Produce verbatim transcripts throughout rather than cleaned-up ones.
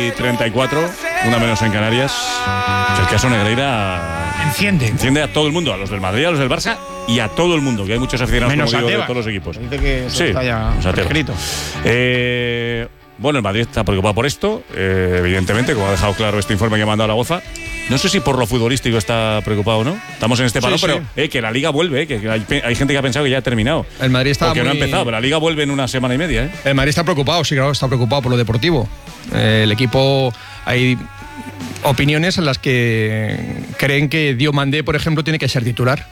treinta y cuatro, una menos en Canarias. El caso Negreira enciende. Enciende a todo el mundo, a los del Madrid, a los del Barça y a todo el mundo, que hay muchos aficionados menos como digo, Tebas. de todos los equipos. Dice que sí, está ya escrito. Eh, bueno, el Madrid está preocupado por esto, eh, evidentemente, como ha dejado claro este informe que ha mandado la Goza. No sé si por lo futbolístico está preocupado o no. Estamos en este parón, sí, sí. pero eh, que la Liga vuelve, eh, que hay, hay gente que ha pensado que ya ha terminado. El Madrid está o que muy... no ha empezado, pero la Liga vuelve en una semana y media. ¿eh? El Madrid está preocupado, sí, claro, está preocupado por lo deportivo. Eh, el equipo, hay opiniones en las que creen que Diomandé, por ejemplo, tiene que ser titular.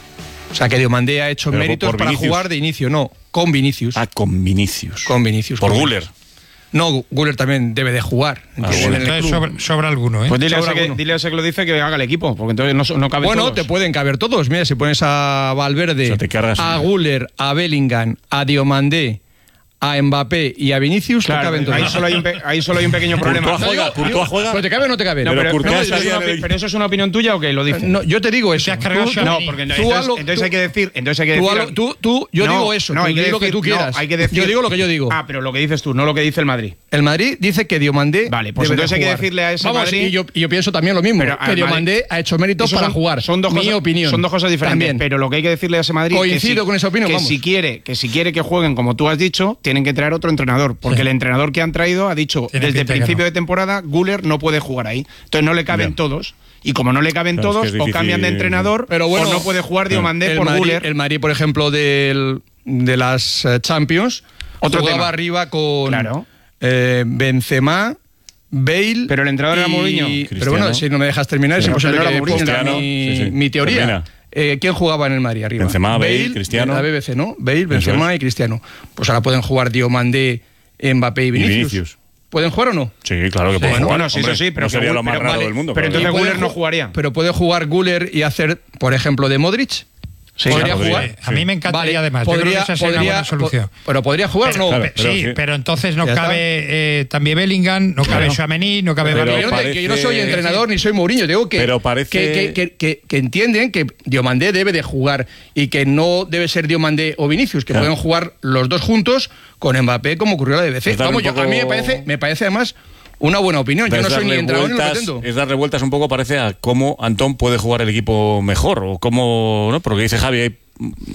O sea, que Diomandé ha hecho pero méritos por, por para jugar de inicio, no, con Vinicius. Ah, con Vinicius. Con Vinicius. Por con Güler. No, Güler también debe de jugar. Ah, bueno. Entonces sobra, sobra alguno, ¿eh? Pues dile a, sobra ese que, dile a ese que lo dice que haga el equipo, porque entonces no, no cabe Bueno, todos. te pueden caber todos. Mira, si pones a Valverde, o sea, te cargas a Güler, a Bellingham, a Diomandé, a Mbappé y a Vinicius, claro, te caben todos. Ahí solo hay un, pe ahí solo hay un pequeño problema. Courtois juega, no, Courtois juega. ¿Pero te cabe o no te cabe? No, pero, pero, no, eso es una, pero eso es una opinión tuya o qué lo dices. No, yo te digo eso. ¿Te has cargado tú, no, porque tú entonces, lo, entonces tú, hay que decir, entonces hay que tú, decir. Tú, tú, yo no, digo eso. No, tú hay que digo lo que tú quieras. No, hay que decir, yo digo lo que yo digo. Ah, pero lo que dices tú, no lo que dice el Madrid. El Madrid dice que Diomandé. Vale, pues debe entonces de hay jugar. que decirle a ese Vamos, Madrid. Y yo, y yo pienso también lo mismo. Pero que Diomandé Madrid, ha hecho méritos son, para jugar. Son dos Mi cosas, opinión. Son dos cosas diferentes. También. Pero lo que hay que decirle a ese Madrid. Coincido que si, con esa opinión. Que vamos. si quiere, que si quiere que jueguen como tú has dicho, tienen que traer otro entrenador, porque sí. el entrenador que han traído ha dicho Tiene desde el principio no. de temporada, Güler no puede jugar ahí. Entonces no le caben Bien. todos. Y como no le caben claro, todos, es que es o cambian de entrenador, pero bueno, o no puede jugar Diomandé por Madrid, Güler. El Madrid, por ejemplo, del, de las Champions, otro jugaba tema. arriba con claro. eh, Benzema, Bale. Pero el entrenador y, era Mourinho. Pero bueno, si no me dejas terminar, es imposible que ponga mi, sí, sí. mi teoría. Eh, ¿Quién jugaba en el Madrid arriba? Benzema, Bale, Bale Cristiano. La B B C, ¿no? Bale, Benzema es. y Cristiano. Pues ahora pueden jugar Diomandé, Mbappé y Vinicius. Y Vinicius. ¿Pueden jugar o no? Sí, claro que sí. pueden jugar. Bueno, sí, eso sí, pero no sería Güler, lo más pero, raro vale, del mundo. Pero claro. entonces Güler no jugaría. Pero puede jugar Güler y hacer, por ejemplo, de Modric. Sí, ¿Podría claro, jugar? Sí. A mí me encantaría vale, además. Podría, Yo creo que esa sería podría, una buena solución. Po pero podría jugar, pero, ¿no? Claro, pero, sí, sí, pero entonces no cabe eh, también Bellingham, no cabe Tchouaméni, no cabe pero Barrio. Yo, no, que yo no soy entrenador ni soy Mourinho. Digo que, pero parece... que, que, que, que, que entienden que Diomandé debe de jugar y que no debe ser Diomandé o Vinicius, que claro. pueden jugar los dos juntos con Mbappé, como ocurrió en la B B C. Vamos, yo, poco... a mí me parece, me parece además una buena opinión. Yo no soy ni entrenador ni lo pretendo. Es darle vueltas un poco, parece, a cómo Antón puede jugar el equipo mejor o cómo, ¿no? Porque dice Javi, hay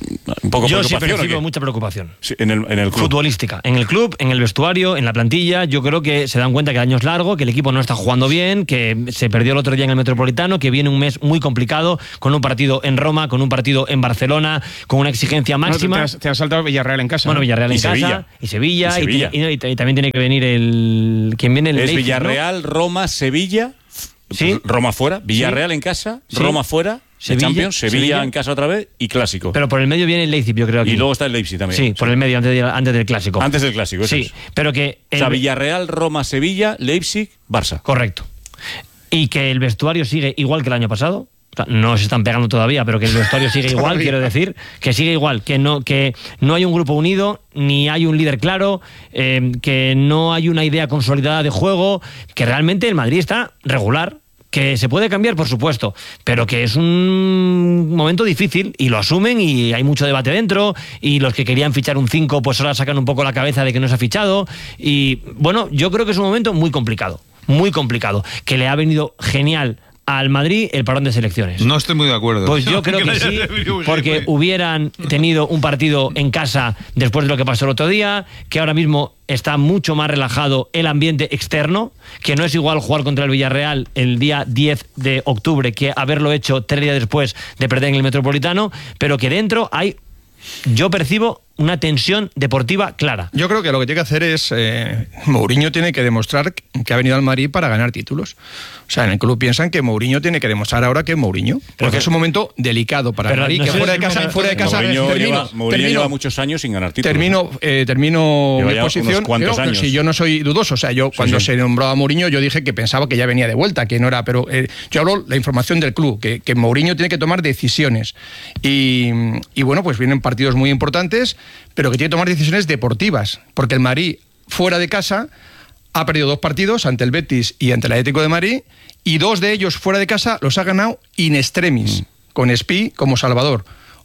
un poco yo sí preocupación. percibo mucha preocupación. Sí, en el, en el club. Futbolística. En el club, en el vestuario, en la plantilla. Yo creo que se dan cuenta que el año es largo, que el equipo no está jugando bien, que se perdió el otro día en el Metropolitano, que viene un mes muy complicado, con un partido en Roma, con un partido en Barcelona, con una exigencia máxima. No, te, has, te has saltado Villarreal en casa. Bueno, Villarreal ¿no? en y casa. Sevilla. Y Sevilla. Y, Sevilla. Y, y, y, y también tiene que venir el... ¿Quién viene? El es Leipzig, Villarreal, ¿no? Roma, Sevilla. ¿Sí? Roma fuera, Villarreal ¿Sí? en casa, ¿Sí? Roma fuera, Sevilla, Champions, Sevilla, Sevilla en casa otra vez y clásico. Pero por el medio viene el Leipzig, yo creo. Aquí. Y luego está el Leipzig también. Sí, sí. por el medio, antes, de, antes del clásico. Antes del clásico, eso Sí, es. pero que... El... O sea, Villarreal, Roma, Sevilla, Leipzig, Barça. Correcto. Y que el vestuario sigue igual que el año pasado. No se están pegando todavía, pero que el vestuario sigue igual, quiero decir, que sigue igual, que no, que no hay un grupo unido, ni hay un líder claro, eh, que no hay una idea consolidada de juego, que realmente el Madrid está regular, que se puede cambiar, por supuesto, pero que es un momento difícil y lo asumen y hay mucho debate dentro y los que querían fichar un cinco pues ahora sacan un poco la cabeza de que no se ha fichado y bueno, yo creo que es un momento muy complicado, muy complicado, que le ha venido genial al Madrid el parón de selecciones. No estoy muy de acuerdo. Pues yo creo que sí, porque hubieran tenido un partido en casa después de lo que pasó el otro día, que ahora mismo está mucho más relajado el ambiente externo, que no es igual jugar contra el Villarreal el día diez de octubre que haberlo hecho tres días después de perder en el Metropolitano, pero que dentro hay, yo percibo una tensión deportiva clara. Yo creo que lo que tiene que hacer es eh, Mourinho tiene que demostrar que ha venido al Madrid para ganar títulos. O sea, en el club piensan que Mourinho tiene que demostrar ahora que es Mourinho, porque pero, es un momento delicado para el Madrid, no que fuera de casa, fuera de casa. Mourinho, termino, lleva, Mourinho termino, lleva muchos años sin ganar títulos. Termino, eh, termino mi posición. Yo, años. Si yo no soy dudoso, o sea, yo sí, cuando sí. se nombró a Mourinho, yo dije que pensaba que ya venía de vuelta, que no era, pero eh, yo hablo la información del club, que, que Mourinho tiene que tomar decisiones y, y bueno, pues vienen partidos muy importantes, pero que tiene que tomar decisiones deportivas, porque el Madrid fuera de casa ha perdido dos partidos ante el Betis y ante el Atlético de Madrid y dos de ellos fuera de casa los ha ganado in extremis, mm. con Espí como salvador.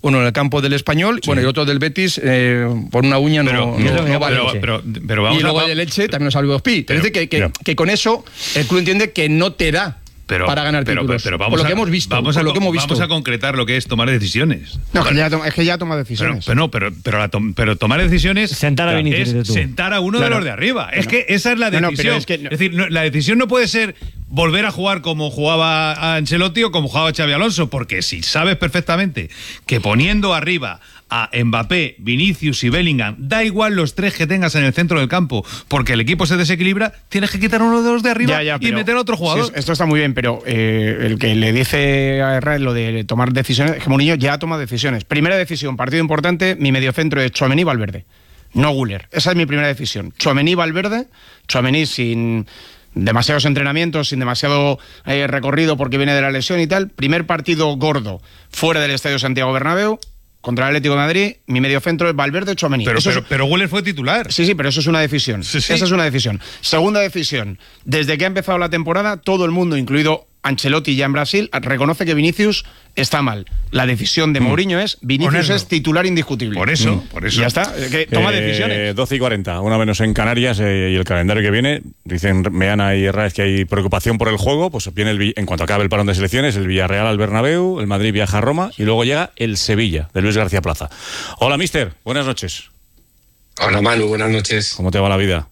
uno en el campo del Español, sí. bueno, y otro del Betis, eh, por una uña pero, no, no, no vale. Pero, pero, pero vamos y luego a... de Leche también nos salió dos pi. Es decir, que, que, que con eso el club entiende que no te da Pero, para ganar pero, títulos. Pero, pero vamos por lo a, que hemos visto. Vamos, a, lo que hemos visto. vamos a concretar lo que es tomar decisiones. No, que ya toma, es que ya toma decisiones. Pero, pero, pero, pero, la to, pero tomar decisiones sentar a Vinicius, es sentar a uno claro. de los de arriba. Bueno. Es que esa es la decisión. No, no, es, que no. es decir, no, la decisión no puede ser volver a jugar como jugaba Ancelotti o como jugaba Xabi Alonso, porque si sabes perfectamente que poniendo arriba a Mbappé, Vinicius y Bellingham, da igual los tres que tengas en el centro del campo, porque el equipo se desequilibra, tienes que quitar uno de los de arriba ya, ya, y meter a otro jugador. Sí, esto está muy bien, pero eh, el que le dice a Herrera lo de tomar decisiones, es que Mourinho ya toma decisiones. Primera decisión, partido importante, mi mediocentro es Tchouaméni y Valverde, no Güler. Esa es mi primera decisión. Tchouaméni y Valverde, Tchouaméni sin demasiados entrenamientos, sin demasiado eh, recorrido porque viene de la lesión y tal. Primer partido gordo fuera del Estadio Santiago Bernabéu, contra el Atlético de Madrid, mi mediocentro es Valverde, Tchouaméni. Pero, pero, es... pero Güler fue titular. Sí, sí, pero eso es una decisión. Sí, sí. Esa es una decisión. Segunda decisión. Desde que ha empezado la temporada, todo el mundo, incluido Ancelotti ya en Brasil, reconoce que Vinicius está mal. La decisión de mm. Mourinho es Vinicius Ponerlo. es titular indiscutible. Por eso, mm. por eso. Y ya está. Que toma eh, decisiones. doce y cuarenta, una menos en Canarias eh, y el calendario que viene. Dicen Meana y Herrera que hay preocupación por el juego. Pues viene el, en cuanto acabe el parón de selecciones, el Villarreal al Bernabéu, el Madrid viaja a Roma y luego llega el Sevilla de Luis García Plaza. Hola, mister. Buenas noches. Hola, Manu. Buenas noches. ¿Cómo te va la vida?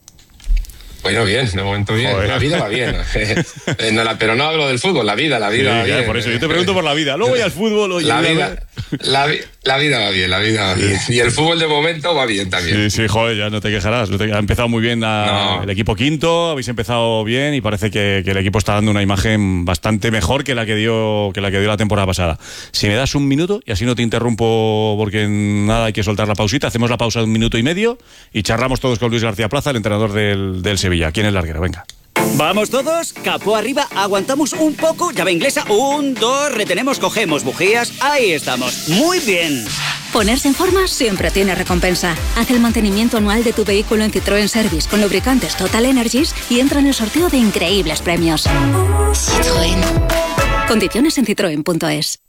Bueno, bien, de momento bien. Joder. La vida va bien. eh, no, la, pero no hablo del fútbol, la vida, la vida sí, va bien. Por eso yo te pregunto por la vida. Luego voy al fútbol. Oye, la, vida, la, la vida va bien, la vida va bien. Y el fútbol de momento va bien también. Sí, sí, joder, ya no te quejarás. No te, ha empezado muy bien la, no. el equipo quinto, habéis empezado bien y parece que, que el equipo está dando una imagen bastante mejor que la que dio que la que dio la temporada pasada. Si me das un minuto, y así no te interrumpo porque nada, hay que soltar la pausita, hacemos la pausa de un minuto y medio y charlamos todos con Luis García Plaza, el entrenador del, del Sevilla. ¿Quién es larguero? Venga. Vamos todos, capó arriba, aguantamos un poco, llave inglesa, un, dos, retenemos, cogemos bujías, ahí estamos, muy bien. Ponerse en forma siempre tiene recompensa. Haz el mantenimiento anual de tu vehículo en Citroën Service con lubricantes Total Energies y entra en el sorteo de increíbles premios. Citroën. Condiciones en citroen punto es.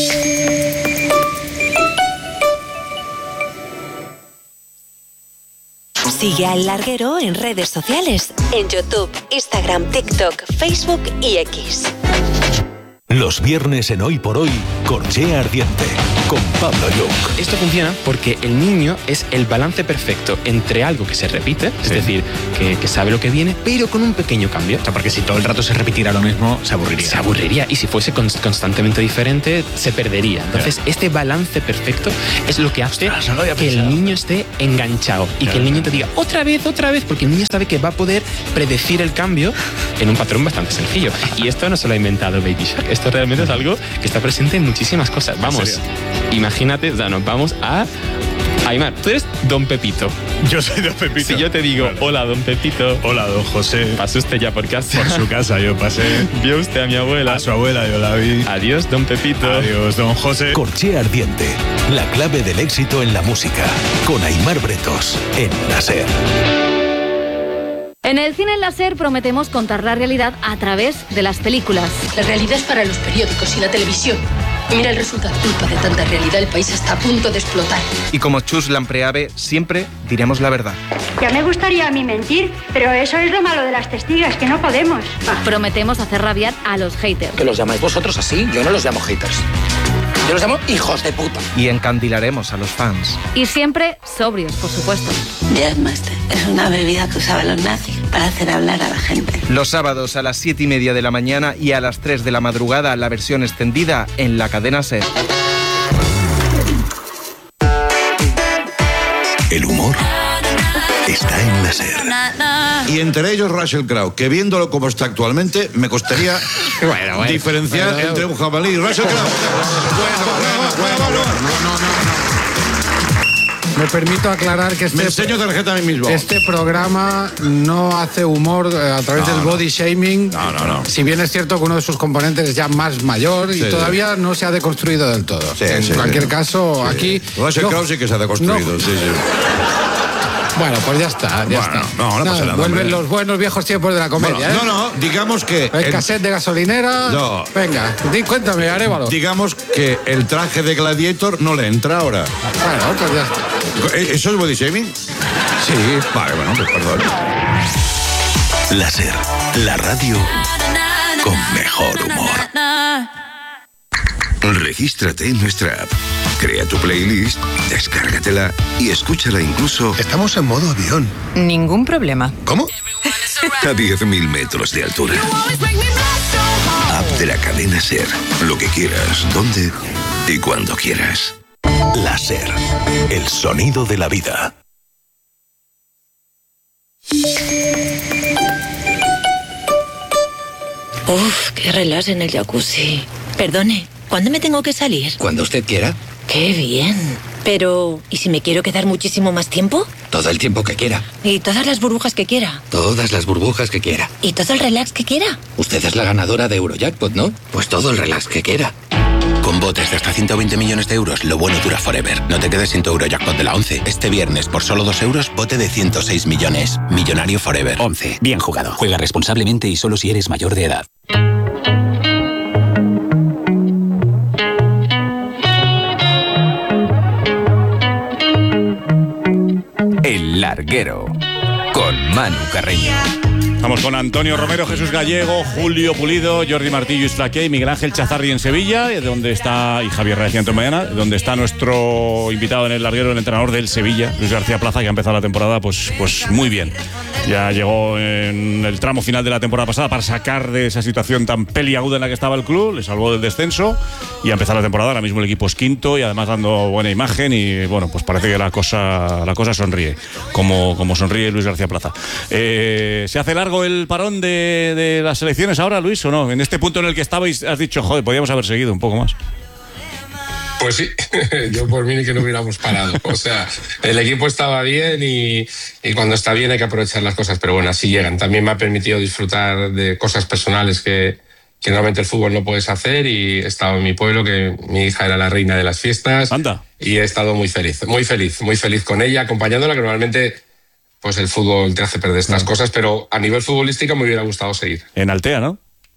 Sigue a El Larguero en redes sociales, en YouTube, Instagram, TikTok, Facebook y X. Los viernes en Hoy por Hoy, Corchea Ardiente, con Pablo Lloc. Esto funciona porque el niño es el balance perfecto entre algo que se repite, es sí. decir, que, que sabe lo que viene, pero con un pequeño cambio. O sea, porque si todo el rato se repitiera lo mismo, se aburriría. Se aburriría, y si fuese constantemente diferente, se perdería. Entonces, yeah. este balance perfecto es lo que hace Ostras, no lo que el niño esté enganchado y yeah. que el niño te diga otra vez, otra vez, porque el niño sabe que va a poder predecir el cambio en un patrón bastante sencillo. Y esto no se lo ha inventado Baby Shark, esto realmente es algo que está presente en muchísimas cosas. Vamos, imagínate, o sea, nos vamos a... Aymar, tú eres Don Pepito. Yo soy Don Pepito. Si yo te digo, vale. Hola, Don Pepito. Hola, Don José. ¿Pasó usted ya por casa? Por su casa yo pasé. ¿Vio usted a mi abuela? A su abuela yo la vi. Adiós, Don Pepito. Adiós, Don José. Corchea Ardiente, la clave del éxito en la música. Con Aymar Bretos, en La SER. En el cine láser prometemos contar la realidad a través de las películas. La realidad es para los periódicos y la televisión. Y mira el resultado. Culpa de tanta realidad, el país está a punto de explotar. Y como Chus Lampreave, siempre diremos la verdad. Ya me gustaría a mí mentir, pero eso es lo malo de las testigas, que no podemos. Prometemos hacer rabiar a los haters. ¿Que los llamáis vosotros así? Yo no los llamo haters. Yo los llamo hijos de puta. Y encandilaremos a los fans. Y siempre sobrios, por supuesto. Jazzmaster es una bebida que usaban los nazis para hacer hablar a la gente. Los sábados a las siete y media de la mañana y a las tres de la madrugada la versión extendida en la cadena SER. El humor está en La SER. Y entre ellos Russell Crowe, que viéndolo como está actualmente, me costaría bueno, bueno, diferenciar bueno, entre un jabalí y Russell Crowe. Me permito aclarar que este, me enseño tarjeta a mí mismo. Este programa no hace humor a través no, del body no. shaming. No, no, no. Si bien es cierto que uno de sus componentes es ya más mayor sí, y todavía sí. no se ha deconstruido del todo. Sí, en sí, cualquier sí. caso, sí. aquí... Russell Crowe sí que se ha deconstruido, no, sí, sí. Bueno, pues ya está, ya bueno, está. No, no pasa nada. Vuelven hombre. los buenos viejos tiempos de la comedia, bueno, ¿eh? No, no, digamos que... El cassette de gasolinera... No. Venga, di, cuéntame, Arévalo. Digamos que el traje de Gladiator no le entra ahora. Bueno, pues ya está. ¿Eso es body shaming? Sí. Vale, bueno, pues perdón. La SER, la radio con mejor humor. Regístrate en nuestra app. Crea tu playlist, descárgatela y escúchala incluso... Estamos en modo avión. Ningún problema. ¿Cómo? A diez mil metros de altura. App de la cadena SER. Lo que quieras, donde y cuando quieras. La SER, el sonido de la vida. Uf, qué relax en el jacuzzi. Perdone, ¿cuándo me tengo que salir? Cuando usted quiera. Qué bien. Pero, ¿y si me quiero quedar muchísimo más tiempo? Todo el tiempo que quiera. ¿Y todas las burbujas que quiera? Todas las burbujas que quiera. ¿Y todo el relax que quiera? Usted es la ganadora de Eurojackpot, ¿no? Pues todo el relax que quiera. Con botes de hasta ciento veinte millones de euros, lo bueno dura forever. No te quedes sin tu Eurojackpot de la once. Este viernes, por solo dos euros, bote de ciento seis millones. Millonario forever. once. Bien jugado. Juega responsablemente y solo si eres mayor de edad. El Larguero, con Manu Carreño. Estamos con Antonio Romero, Jesús Gallego, Julio Pulido, Jordi Martí, Lluís Flaqué y Miguel Ángel Chazarri en Sevilla, donde está, y Javier Reaciento mañana, donde está nuestro invitado en el Larguero, el entrenador del Sevilla, Luis García Plaza, que ha empezado la temporada pues, pues muy bien. Ya llegó en el tramo final de la temporada pasada para sacar de esa situación tan peliaguda en la que estaba el club, le salvó del descenso y a empezar la temporada. Ahora mismo el equipo es quinto y además dando buena imagen y bueno, pues parece que la cosa, la cosa sonríe, como, como sonríe Luis García Plaza. Eh, ¿Se hace largo el parón de, de las selecciones ahora, Luis, o no? En este punto en el que estabais has dicho, joder, podíamos haber seguido un poco más. Pues sí, yo por mí ni que no hubiéramos parado. O sea, el equipo estaba bien y, y cuando está bien hay que aprovechar las cosas, pero bueno, así llegan. También me ha permitido disfrutar de cosas personales que, que normalmente el fútbol no puedes hacer y he estado en mi pueblo, que mi hija era la reina de las fiestas. Anda. Y he estado muy feliz, muy feliz, muy feliz con ella, acompañándola, que normalmente pues el fútbol te hace perder estas no. cosas, pero a nivel futbolístico me hubiera gustado seguir. En Altea, ¿no?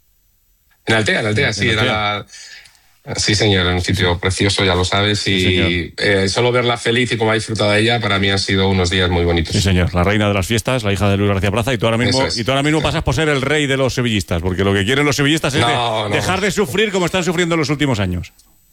En Altea, en Altea, en sí, Altea. Era la... Sí, señor, en un sitio precioso, ya lo sabes, y sí, eh, solo verla feliz y cómo ha disfrutado de ella, para mí han sido unos días muy bonitos. Sí, señor, la reina de las fiestas, la hija de Luis García Plaza, y tú ahora mismo, es. y tú ahora mismo pasas por ser el rey de los sevillistas, porque lo que quieren los sevillistas es no, de, no. dejar de sufrir como están sufriendo en los últimos años.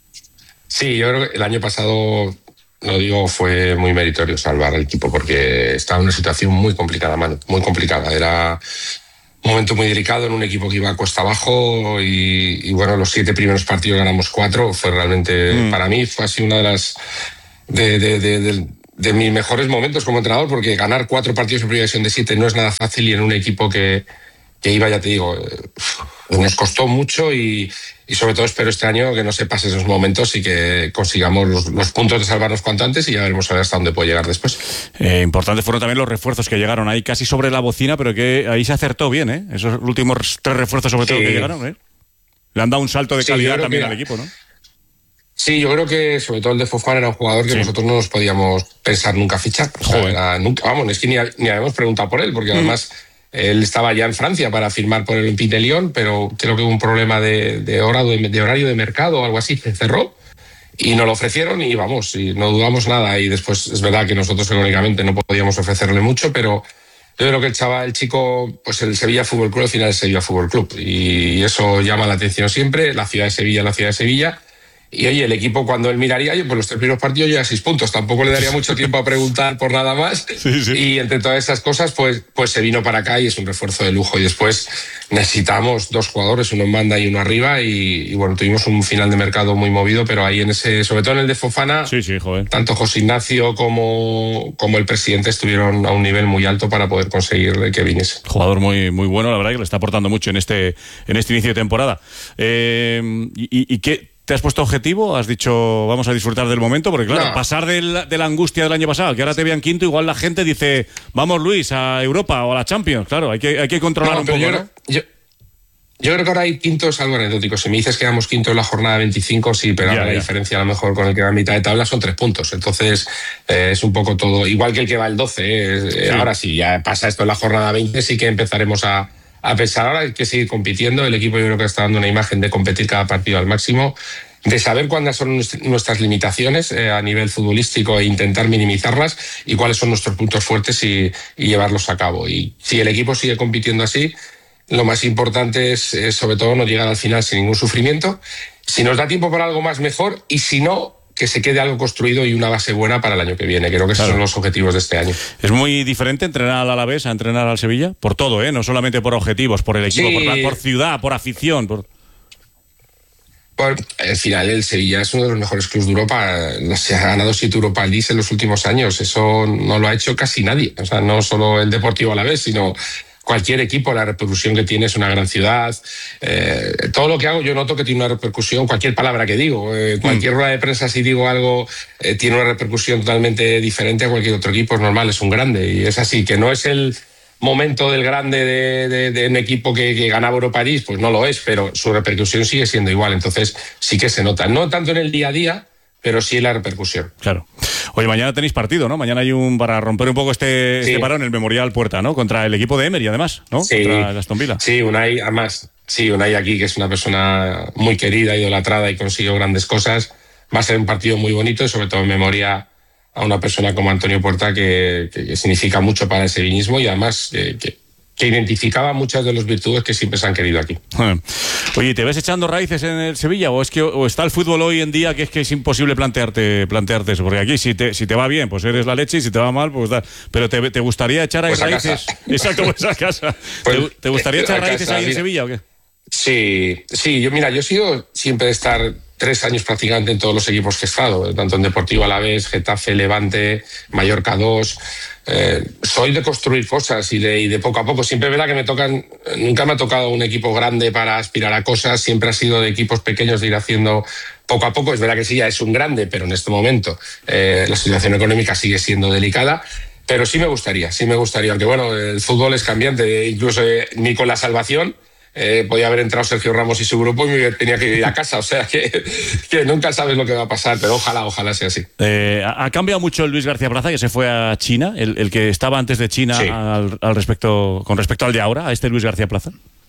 Sí, yo creo que el año pasado, lo digo, fue muy meritorio salvar al equipo, porque estaba en una situación muy complicada, mano, muy complicada. Era un momento muy delicado en un equipo que iba a cuesta abajo y, y bueno, los siete primeros partidos ganamos cuatro. Fue realmente, mm. para mí, fue así una de las de, de, de, de, de mis mejores momentos como entrenador, porque ganar cuatro partidos en primera división de siete no es nada fácil y en un equipo que, que iba, ya te digo, nos costó mucho y, y sobre todo espero este año que no se pasen esos momentos y que consigamos los, los puntos de salvarnos cuanto antes y ya veremos a ver hasta dónde puede llegar después. Eh, importantes fueron también los refuerzos que llegaron ahí casi sobre la bocina, pero que ahí se acertó bien, ¿eh? Esos últimos tres refuerzos sobre todo sí. que llegaron, ¿eh? Le han dado un salto de calidad sí, también que, al equipo, ¿no? Sí, yo creo que sobre todo el de Fofana era un jugador que sí. nosotros no nos podíamos pensar nunca fichar. O sea, era, nunca, vamos, es que ni, ni habíamos preguntado por él, porque mm. además él estaba ya en Francia para firmar por el Olympique de Lyon, pero creo que hubo un problema de, de, hora, de, de horario de mercado o algo así, se cerró y nos lo ofrecieron y vamos, y no dudamos nada. Y después es verdad que nosotros económicamente no podíamos ofrecerle mucho, pero yo creo que el chaval, el chico, pues el Sevilla Fútbol Club al final es Sevilla Fútbol Club y eso llama la atención siempre. La ciudad de Sevilla es la ciudad de Sevilla. Y oye, el equipo cuando él miraría, yo, pues los tres primeros partidos yo a seis puntos, tampoco le daría mucho tiempo a preguntar por nada más. Sí, sí. Y entre todas esas cosas, pues, pues se vino para acá y es un refuerzo de lujo. Y después necesitamos dos jugadores, uno en banda y uno arriba. Y, y bueno, tuvimos un final de mercado muy movido, pero ahí en ese, sobre todo en el de Fofana, sí, sí, joder. tanto José Ignacio como, como el presidente estuvieron a un nivel muy alto para poder conseguir que viniese. Jugador muy, muy bueno, la verdad que le está aportando mucho en este, en este inicio de temporada. Eh, y, y qué ¿Te has puesto objetivo? ¿Has dicho vamos a disfrutar del momento? Porque claro, no. pasar de la, de la angustia del año pasado, que ahora te vean quinto, igual la gente dice vamos Luis, a Europa o a la Champions. Claro, hay que, hay que controlar no, un poco, yo, ¿no? Yo, Yo creo que ahora hay quinto es algo anecdótico. Si me dices que vamos quinto en la jornada veinticinco, sí, pero Ya, ahora la ya. diferencia a lo mejor con el que va a mitad de tabla son tres puntos. Entonces eh, es un poco todo, igual que el que va el doce. eh, Sí. Ahora sí, ya pasa esto en la jornada veinte, sí que empezaremos a, a pensar. Ahora hay que seguir compitiendo. El equipo yo creo que está dando una imagen de competir cada partido al máximo, de saber cuáles son nuestras limitaciones eh, a nivel futbolístico e intentar minimizarlas, y cuáles son nuestros puntos fuertes y, y llevarlos a cabo. Y si el equipo sigue compitiendo así, lo más importante es, es sobre todo no llegar al final sin ningún sufrimiento. Si nos da tiempo para algo más, mejor, y si no, que se quede algo construido y una base buena para el año que viene. Creo que esos Claro. son los objetivos de este año. Es muy diferente entrenar al Alavés a entrenar al Sevilla, por todo, ¿eh? No solamente por objetivos, por el equipo, Sí. por, por ciudad, por afición, por... Por, al final, el Sevilla es uno de los mejores clubes de Europa. Se ha ganado siete Europa League en los últimos años. Eso no lo ha hecho casi nadie. O sea, no solo el Deportivo Alavés, sino cualquier equipo. La repercusión que tiene, es una gran ciudad. Eh, todo lo que hago yo noto que tiene una repercusión. Cualquier palabra que digo, eh, cualquier rueda de prensa, si digo algo, eh, tiene una repercusión totalmente diferente a cualquier otro equipo. Es normal, es un grande. Y es así, que no es el momento del grande de, de, de un equipo que, que ganaba Europa League, pues no lo es, pero su repercusión sigue siendo igual. Entonces sí que se nota. No tanto en el día a día, pero sí en la repercusión. Claro. Oye, mañana tenéis partido, ¿no? Mañana hay un, para romper un poco este, Sí. este parón, el Memorial Puerta, ¿no? Contra el equipo de Emery, además, ¿no? Sí. Contra el Aston Villa. Sí, Unai, además, sí, Unai aquí, que es una persona muy querida, idolatrada y consiguió grandes cosas. Va a ser un partido muy bonito y sobre todo en memoria a una persona como Antonio Puerta, que, que, que significa mucho para el sevillismo y además eh, que, que identificaba muchas de las virtudes que siempre se han querido aquí. Oye, ¿te ves echando raíces en el Sevilla o es que o está el fútbol hoy en día que es que es imposible plantearte plantearte eso? Porque aquí si te si te va bien, pues eres la leche, y si te va mal, pues da. Pero te, te gustaría echar Pues a raíces. casa. Exacto, pues a casa. Pues, ¿Te, te gustaría eh, echar a raíces casa, ahí en mira. Sevilla o qué? Sí, sí, yo mira, yo he sido siempre de estar tres años prácticamente en todos los equipos que he estado, tanto en Deportivo Alavés, Getafe, Levante, Mallorca dos. Eh, soy de construir cosas y de, y de poco a poco. Siempre es verdad que me tocan, nunca me ha tocado un equipo grande para aspirar a cosas, siempre ha sido de equipos pequeños de ir haciendo poco a poco. Es verdad que sí, ya es un grande, pero en este momento eh, la situación económica sigue siendo delicada. Pero sí me gustaría, sí me gustaría, aunque bueno, el fútbol es cambiante, incluso eh, ni con la salvación. Eh, podía haber entrado Sergio Ramos y su grupo y me tenía que ir a casa, o sea que, que nunca sabes lo que va a pasar, pero ojalá, ojalá sea así. Eh, ha ha cambiado mucho el Luis García Plaza, que se fue a China, el, el que estaba antes de China Sí. al, al respecto, con respecto al de ahora, a este Luis García Plaza.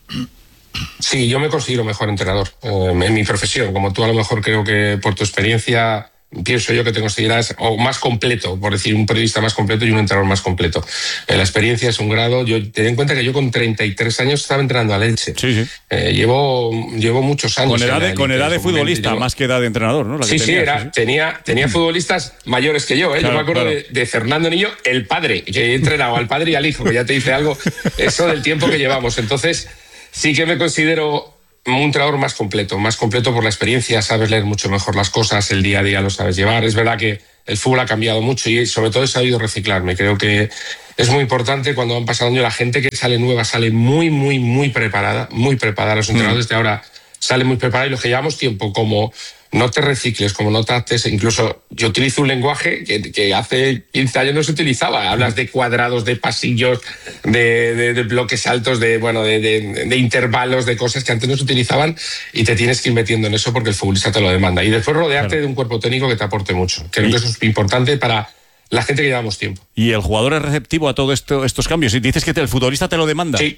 Sí, yo me considero mejor entrenador eh, en mi profesión. Como tú, a lo mejor creo que por tu experiencia, pienso yo que te consideras o más completo, por decir, un periodista más completo y un entrenador más completo. Eh, la experiencia es un grado. Yo ten en cuenta que yo con treinta y tres años estaba entrenando a Elche. Sí, sí. Eh, llevo, llevo muchos años. Con edad en la de, con élite edad en de su momento, futbolista, llevo- más que edad de entrenador, ¿no? La que Sí, sí, tenías, era, Tenía, tenía futbolistas mayores que yo. ¿eh? Claro, yo me acuerdo claro. de, de Fernando Niño, el padre, que he entrenado al padre y al hijo, que ya te dice algo, eso del tiempo que llevamos. Entonces, sí que me considero un entrenador más completo, más completo por la experiencia, sabes leer mucho mejor las cosas, el día a día lo sabes llevar. Es verdad que el fútbol ha cambiado mucho y sobre todo he sabido reciclarme. Creo que es muy importante cuando han pasado años, la gente que sale nueva sale muy, muy, muy preparada, muy preparada. Los entrenadores de ahora salen muy preparados y los que llevamos tiempo, como no te recicles, como no te adaptes. Incluso yo utilizo un lenguaje que, que hace quince años no se utilizaba. Hablas de cuadrados, de pasillos, de, de, de bloques altos, de, bueno, de, de, de intervalos, de cosas que antes no se utilizaban y te tienes que ir metiendo en eso porque el futbolista te lo demanda. Y después rodearte Claro. de un cuerpo técnico que te aporte mucho. Creo Y- que eso es importante para la gente que llevamos tiempo. Y el jugador es receptivo a todos esto, estos cambios. Y dices que te- el futbolista te lo demanda. Sí.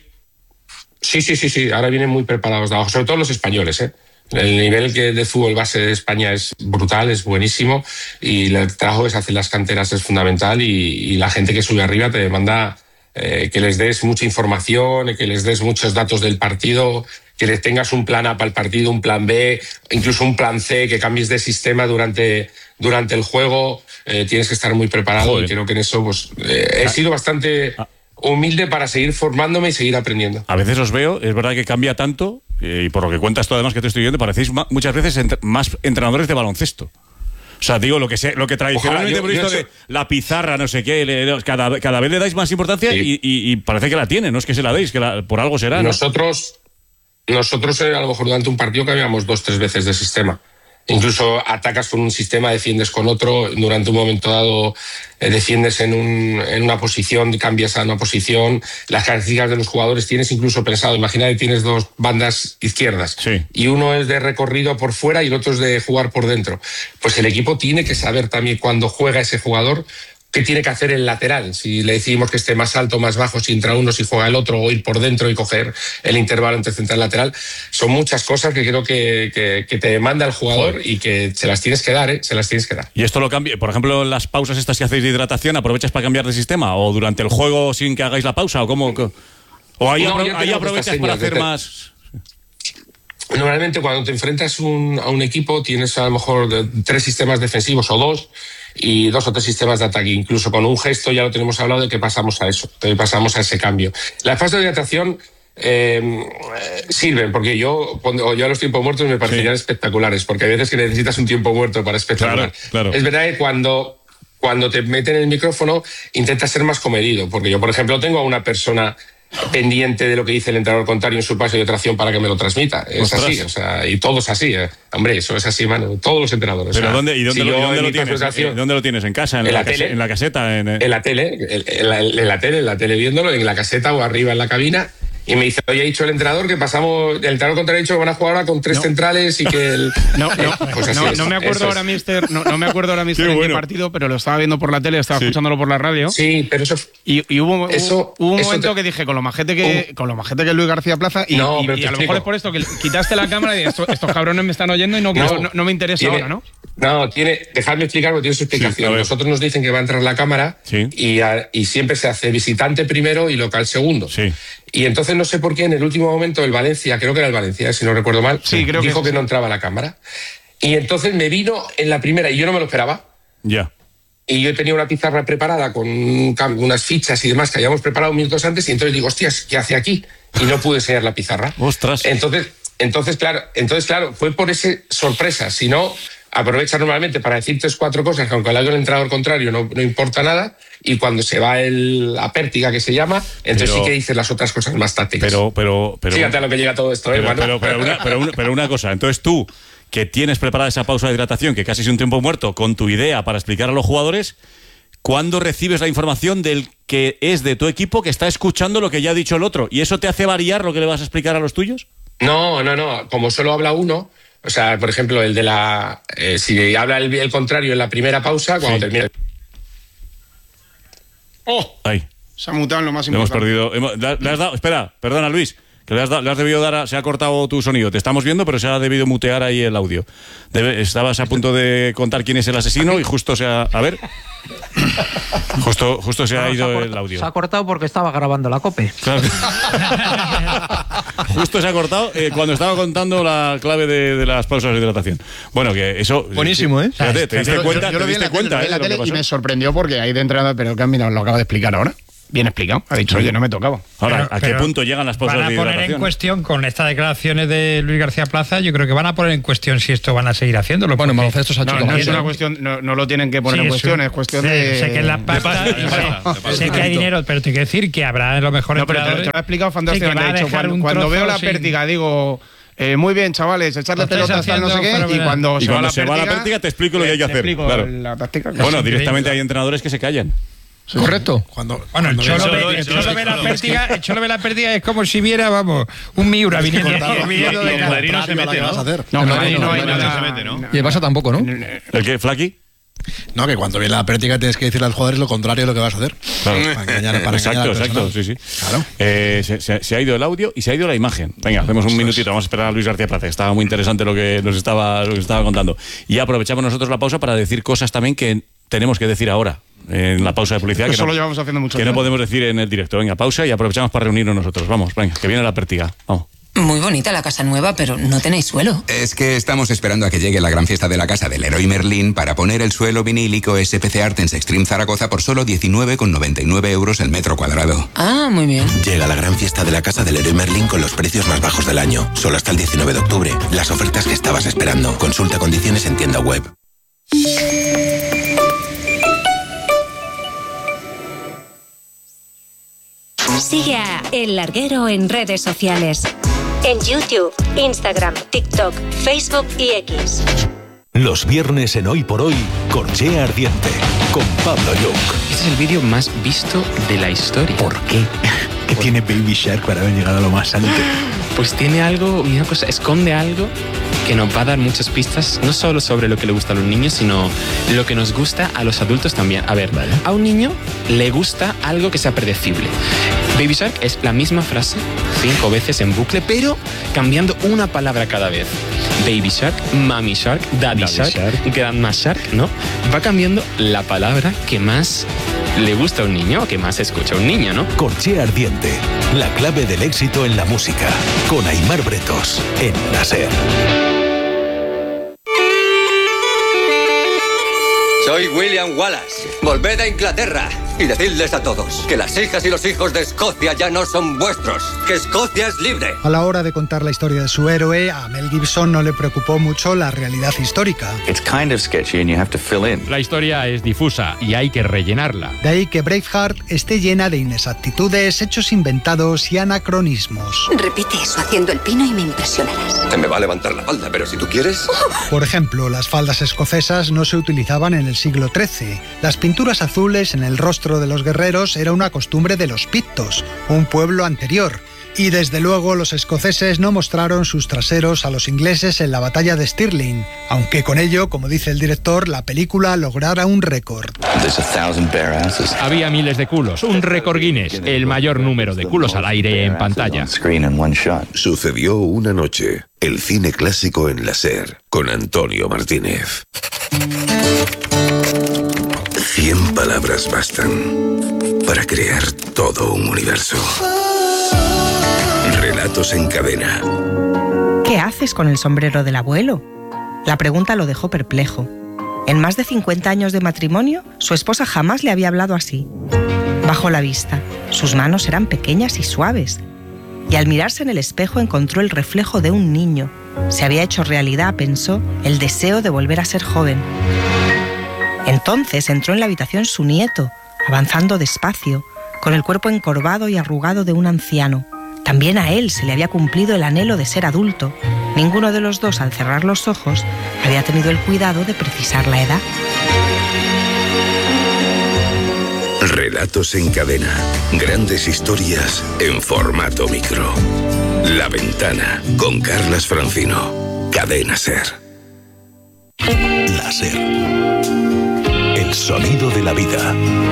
Sí, sí, sí, sí. Ahora vienen muy preparados de abajo, sobre todo los españoles, ¿eh? El nivel que de fútbol base de España es brutal, es buenísimo y el trabajo que se hace en las canteras es fundamental y, y la gente que sube arriba te demanda eh, que les des mucha información, que les des muchos datos del partido, que les tengas un plan A para el partido, un plan B, incluso un plan C, que cambies de sistema durante, durante el juego. Eh, tienes que estar muy preparado. Joder. Y creo que en eso pues, eh, he sido bastante humilde para seguir formándome y seguir aprendiendo. A veces os veo, es verdad que cambia tanto, eh, y por lo que cuentas tú además que te estoy viendo, parecéis ma- muchas veces entre- más entrenadores de baloncesto. O sea, digo, lo que sé, lo que tradicionalmente Ojalá, yo- hemos visto yo he de hecho- la pizarra, no sé qué, le- cada, cada vez le dais más importancia Sí. y, y- y parece que la tiene, no es que se la deis, que la- por algo será, ¿no? Nosotros, nosotros eh, a lo mejor durante un partido cambiamos dos, tres veces de sistema. Incluso atacas con un sistema, defiendes con otro, durante un momento dado eh, defiendes en, un, en una posición, cambias a una posición, las características de los jugadores tienes incluso pensado, imagina que tienes dos bandas izquierdas sí. y uno es de recorrido por fuera y el otro es de jugar por dentro. Pues el equipo tiene que saber también cuando juega ese jugador qué tiene que hacer el lateral, si le decimos que esté más alto, más bajo, si entra uno, si juega el otro, o ir por dentro y coger el intervalo entre central y lateral. Son muchas cosas que creo que, que, que te demanda el jugador Joder. y que se las tienes que dar, ¿eh? Se las tienes que dar. ¿Y esto lo cambia? Por ejemplo, en las pausas estas que hacéis de hidratación, ¿aprovechas para cambiar de sistema? ¿O durante el juego sin que hagáis la pausa? ¿O cómo? ¿O ahí, no, apro ahí aprovechas para hacer más...? Normalmente cuando te enfrentas un, a un equipo tienes a lo mejor tres sistemas defensivos o dos y dos o tres sistemas de ataque. Incluso con un gesto ya lo tenemos hablado de que pasamos a eso, que pasamos a ese cambio. Las fases de hidratación eh, sirven, porque yo, cuando yo a los tiempos muertos me parecerían sí. espectaculares, porque hay veces que necesitas un tiempo muerto para espectacular. Claro, claro. Es verdad que cuando, cuando te meten el micrófono intentas ser más comedido, porque yo, por ejemplo, tengo a una persona pendiente de lo que dice el entrenador contrario en su paso de tracción para que me lo transmita. Es Ostras. así, o sea, y todo es así. ¿eh? Hombre, eso es así, mano. Todos los entrenadores. ¿Pero o sea, dónde, y dónde, si lo, ¿dónde, lo tienes, tracción, ¿Dónde lo tienes? ¿En casa? ¿En, en la, la tele? ¿En la caseta? En, en la tele, en, en, la, en la tele, en la tele viéndolo, en la caseta o arriba en la cabina. Y me dice, oye, ha dicho el entrenador que pasamos, el entrenador contrario ha dicho que van a jugar ahora con tres no. centrales y que el... No, no, pues así no, es, no me acuerdo ahora, mister, no, no me acuerdo ahora, mister, en bueno. qué partido, pero lo estaba viendo por la tele, estaba sí. escuchándolo por la radio. Sí, pero eso... Y, y hubo, eso, hubo un eso momento te... que dije, con lo majete que, uh, con lo majete que es Luis García Plaza, y, no, y, y a lo explico. mejor es por esto que quitaste la cámara y estos, estos cabrones me están oyendo y no, no, no, no me interesa tiene, ahora, ¿no? No, tiene, dejadme explicar porque tiene su explicación. Sí, nosotros nos dicen que va a entrar la cámara sí. y, a, y siempre se hace visitante primero y local segundo. Sí. Y entonces no sé por qué en el último momento el Valencia, creo que era el Valencia, si no recuerdo mal, sí, creo dijo que, que no entraba la cámara. Y entonces me vino en la primera y yo no me lo esperaba. Ya. Y yo tenía una pizarra preparada con un, unas fichas y demás que habíamos preparado minutos antes y entonces digo, hostias, ¿qué hace aquí? Y no pude enseñar la pizarra. Ostras. Entonces, entonces, claro, entonces, claro, fue por ese sorpresa. Si no, aprovecha normalmente para decir tres, cuatro cosas que aunque le haga el entrenador contrario no, no importa nada. Y cuando se va el, la pértiga, que se llama, entonces pero, sí que dices las otras cosas más tácticas. Pero, pero, pero... Fíjate a lo que llega todo esto, pero, ¿eh, pero, pero, una, pero, una, pero una cosa, entonces tú, que tienes preparada esa pausa de hidratación, que casi es un tiempo muerto, con tu idea para explicar a los jugadores, ¿cuándo recibes la información del que es de tu equipo que está escuchando lo que ya ha dicho el otro? ¿Y eso te hace variar lo que le vas a explicar a los tuyos? No, no, no. Como solo habla uno... O sea, por ejemplo, el de la... Eh, si habla el, el contrario en la primera pausa, cuando sí. termina... ¡Oh! Ahí. Se ha mutado en lo más le importante. Hemos perdido... Hemos, le, le has dado, espera, perdona, Luis. Que le has, dado, le has debido dar... A, se ha cortado tu sonido. Te estamos viendo, pero se ha debido mutear ahí el audio. Debe, estabas a punto de contar quién es el asesino y justo se ha... A ver... Justo, justo se no, ha ido se ha el audio. Se ha cortado porque estaba grabando la COPE. Claro. Justo se ha cortado eh, cuando estaba contando la clave de, de las pausas de hidratación. Bueno, que eso... Buenísimo, ¿eh? Fíjate, te diste yo, cuenta, yo, yo te diste cuenta. En la tele y me sorprendió porque ahí de entrada, pero que mira, lo acabo de explicar ahora. Bien explicado. Ha dicho, oye, no me tocaba. Ahora, pero, ¿a qué punto llegan las pausas de hidratación? Van a poner en cuestión, con estas declaraciones de Luis García Plaza, yo creo que van a poner en cuestión si esto van a seguir haciéndolo. Bueno, baloncesto se ha hecho. No, no es una cuestión, no, no lo tienen que poner sí, en cuestión, es cuestión sí, de... Sé que es la pasta, de pasta, sé, sé, sé que hay dinero, pero te quiero decir que habrá lo mejor... No, pero te, te lo he explicado fantásticamente. Sí, dicho, cuando, cuando veo la pértiga, sin... digo... Eh, muy bien, chavales, echarle pelotas al no sé qué, y cuando, y se, cuando va la se pértiga, va la pértiga te explico lo que hay que hacer. Claro. La táctica, bueno, directamente hay entrenadores que se callan. Sí. Correcto. Cuando, bueno, el Cholo ve, el Cholo ve la pértiga, el Cholo ve la pértiga es como si viera, vamos, un Miura viniendo, viniendo de casa. Madrid no se mete, ¿no? No, en Madrid no hay nada. Y el Barça tampoco, ¿no? ¿El qué, Flaky? No, que cuando viene la práctica tienes que decirle a los jugadores lo contrario de lo que vas a hacer. Claro. Para engañar, para exacto, exacto, sí, sí. Claro. Eh, se, se, se ha ido el audio y se ha ido la imagen. Venga, hacemos un minutito, vamos a esperar a Luis García Plaza. Estaba muy interesante lo que nos estaba, lo que estaba contando. Y aprovechamos nosotros la pausa para decir cosas también que tenemos que decir ahora, en la pausa de publicidad. Eso que no, lo llevamos haciendo mucho Que tiempo. No podemos decir en el directo. Venga, pausa y aprovechamos para reunirnos nosotros. Vamos, venga, que viene la pértiga. Vamos. Muy bonita la casa nueva, pero no tenéis suelo. Es que estamos esperando a que llegue la gran fiesta de la casa del Leroy Merlin para poner el suelo vinílico S P C Artens Extreme Zaragoza por solo diecinueve con noventa y nueve euros el metro cuadrado. Ah, muy bien. Llega la gran fiesta de la casa del Leroy Merlin con los precios más bajos del año. Solo hasta el diecinueve de octubre. Las ofertas que estabas esperando. Consulta condiciones en tienda web. Sigue a El Larguero en redes sociales. En YouTube, Instagram, TikTok, Facebook y X. Los viernes en Hoy por Hoy, Corchea Ardiente, con Pablo Young. Este es el vídeo más visto de la historia. ¿Por qué? ¿Qué ¿Por? tiene Baby Shark para haber llegado a lo más alto? Pues tiene algo, una cosa, esconde algo que nos va a dar muchas pistas, no solo sobre lo que le gusta a los niños, sino lo que nos gusta a los adultos también. A ver, vale. A un niño le gusta algo que sea predecible. Baby Shark es la misma frase cinco veces en bucle, pero cambiando una palabra cada vez. Baby Shark, Mommy Shark, Daddy, Daddy Shark, Shark, Grandma Shark, ¿no? Va cambiando la palabra que más le gusta a un niño o que más escucha a un niño, ¿no? Corchea Ardiente, la clave del éxito en la música, con Aimar Bretos, en la SER. Soy William Wallace. Volved a Inglaterra y decidles a todos que las hijas y los hijos de Escocia ya no son vuestros, que Escocia es libre. A la hora de contar la historia de su héroe, a Mel Gibson no le preocupó mucho la realidad histórica. It's kind of sketchy and you have to fill in. La historia es difusa y hay que rellenarla. De ahí que Braveheart esté llena de inexactitudes, hechos inventados y anacronismos. Repite eso haciendo el pino y me impresionarás. Se me va a levantar la falda, pero si tú quieres... Por ejemplo, las faldas escocesas no se utilizaban en el siglo trece. Las pinturas azules en el rostro de los guerreros era una costumbre de los pictos, un pueblo anterior. Y desde luego los escoceses no mostraron sus traseros a los ingleses en la batalla de Stirling, aunque con ello, como dice el director, la película lograra un récord. Había miles de culos, un récord Guinness, el mayor número de culos al aire en pantalla. Sucedió una noche, el cine clásico en la SER, con Antonio Martínez. Cien palabras bastan para crear todo un universo. Relatos en cadena. ¿Qué haces con el sombrero del abuelo? La pregunta lo dejó perplejo. En más de cincuenta años de matrimonio, su esposa jamás le había hablado así. Bajó la vista. Sus manos eran pequeñas y suaves. Y al mirarse en el espejo encontró el reflejo de un niño. Se había hecho realidad, pensó, el deseo de volver a ser joven. Entonces entró en la habitación su nieto, avanzando despacio, con el cuerpo encorvado y arrugado de un anciano. También a él se le había cumplido el anhelo de ser adulto. Ninguno de los dos, al cerrar los ojos, había tenido el cuidado de precisar la edad. Relatos en cadena. Grandes historias en formato micro. La Ventana, con Carlas Francino. Cadena SER. La SER. El sonido de la vida.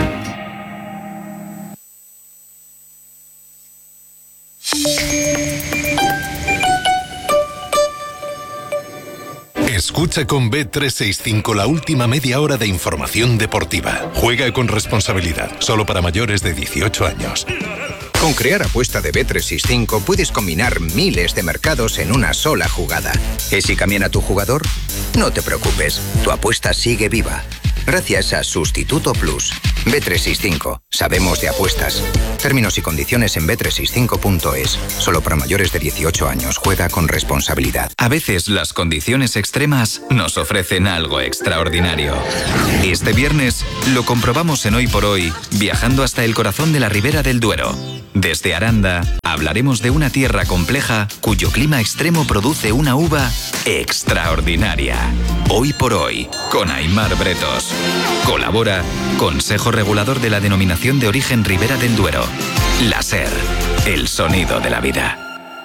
Escucha con B trescientos sesenta y cinco la última media hora de información deportiva. Juega con responsabilidad, solo para mayores de dieciocho años. Con Crear Apuesta de B trescientos sesenta y cinco puedes combinar miles de mercados en una sola jugada. ¿Y si cambia tu jugador? No te preocupes, tu apuesta sigue viva. Gracias a Sustituto Plus. B trescientos sesenta y cinco. Sabemos de apuestas. Términos y condiciones en B trescientos sesenta y cinco punto es. Solo para mayores de dieciocho años. Juega con responsabilidad. A veces las condiciones extremas nos ofrecen algo extraordinario. Este viernes lo comprobamos en Hoy por Hoy, viajando hasta el corazón de la Ribera del Duero. Desde Aranda hablaremos de una tierra compleja cuyo clima extremo produce una uva extraordinaria. Hoy por Hoy, con Aimar Bretos. Colabora Consejo Regulador de la Denominación de Origen Ribera del Duero. La SER, el sonido de la vida.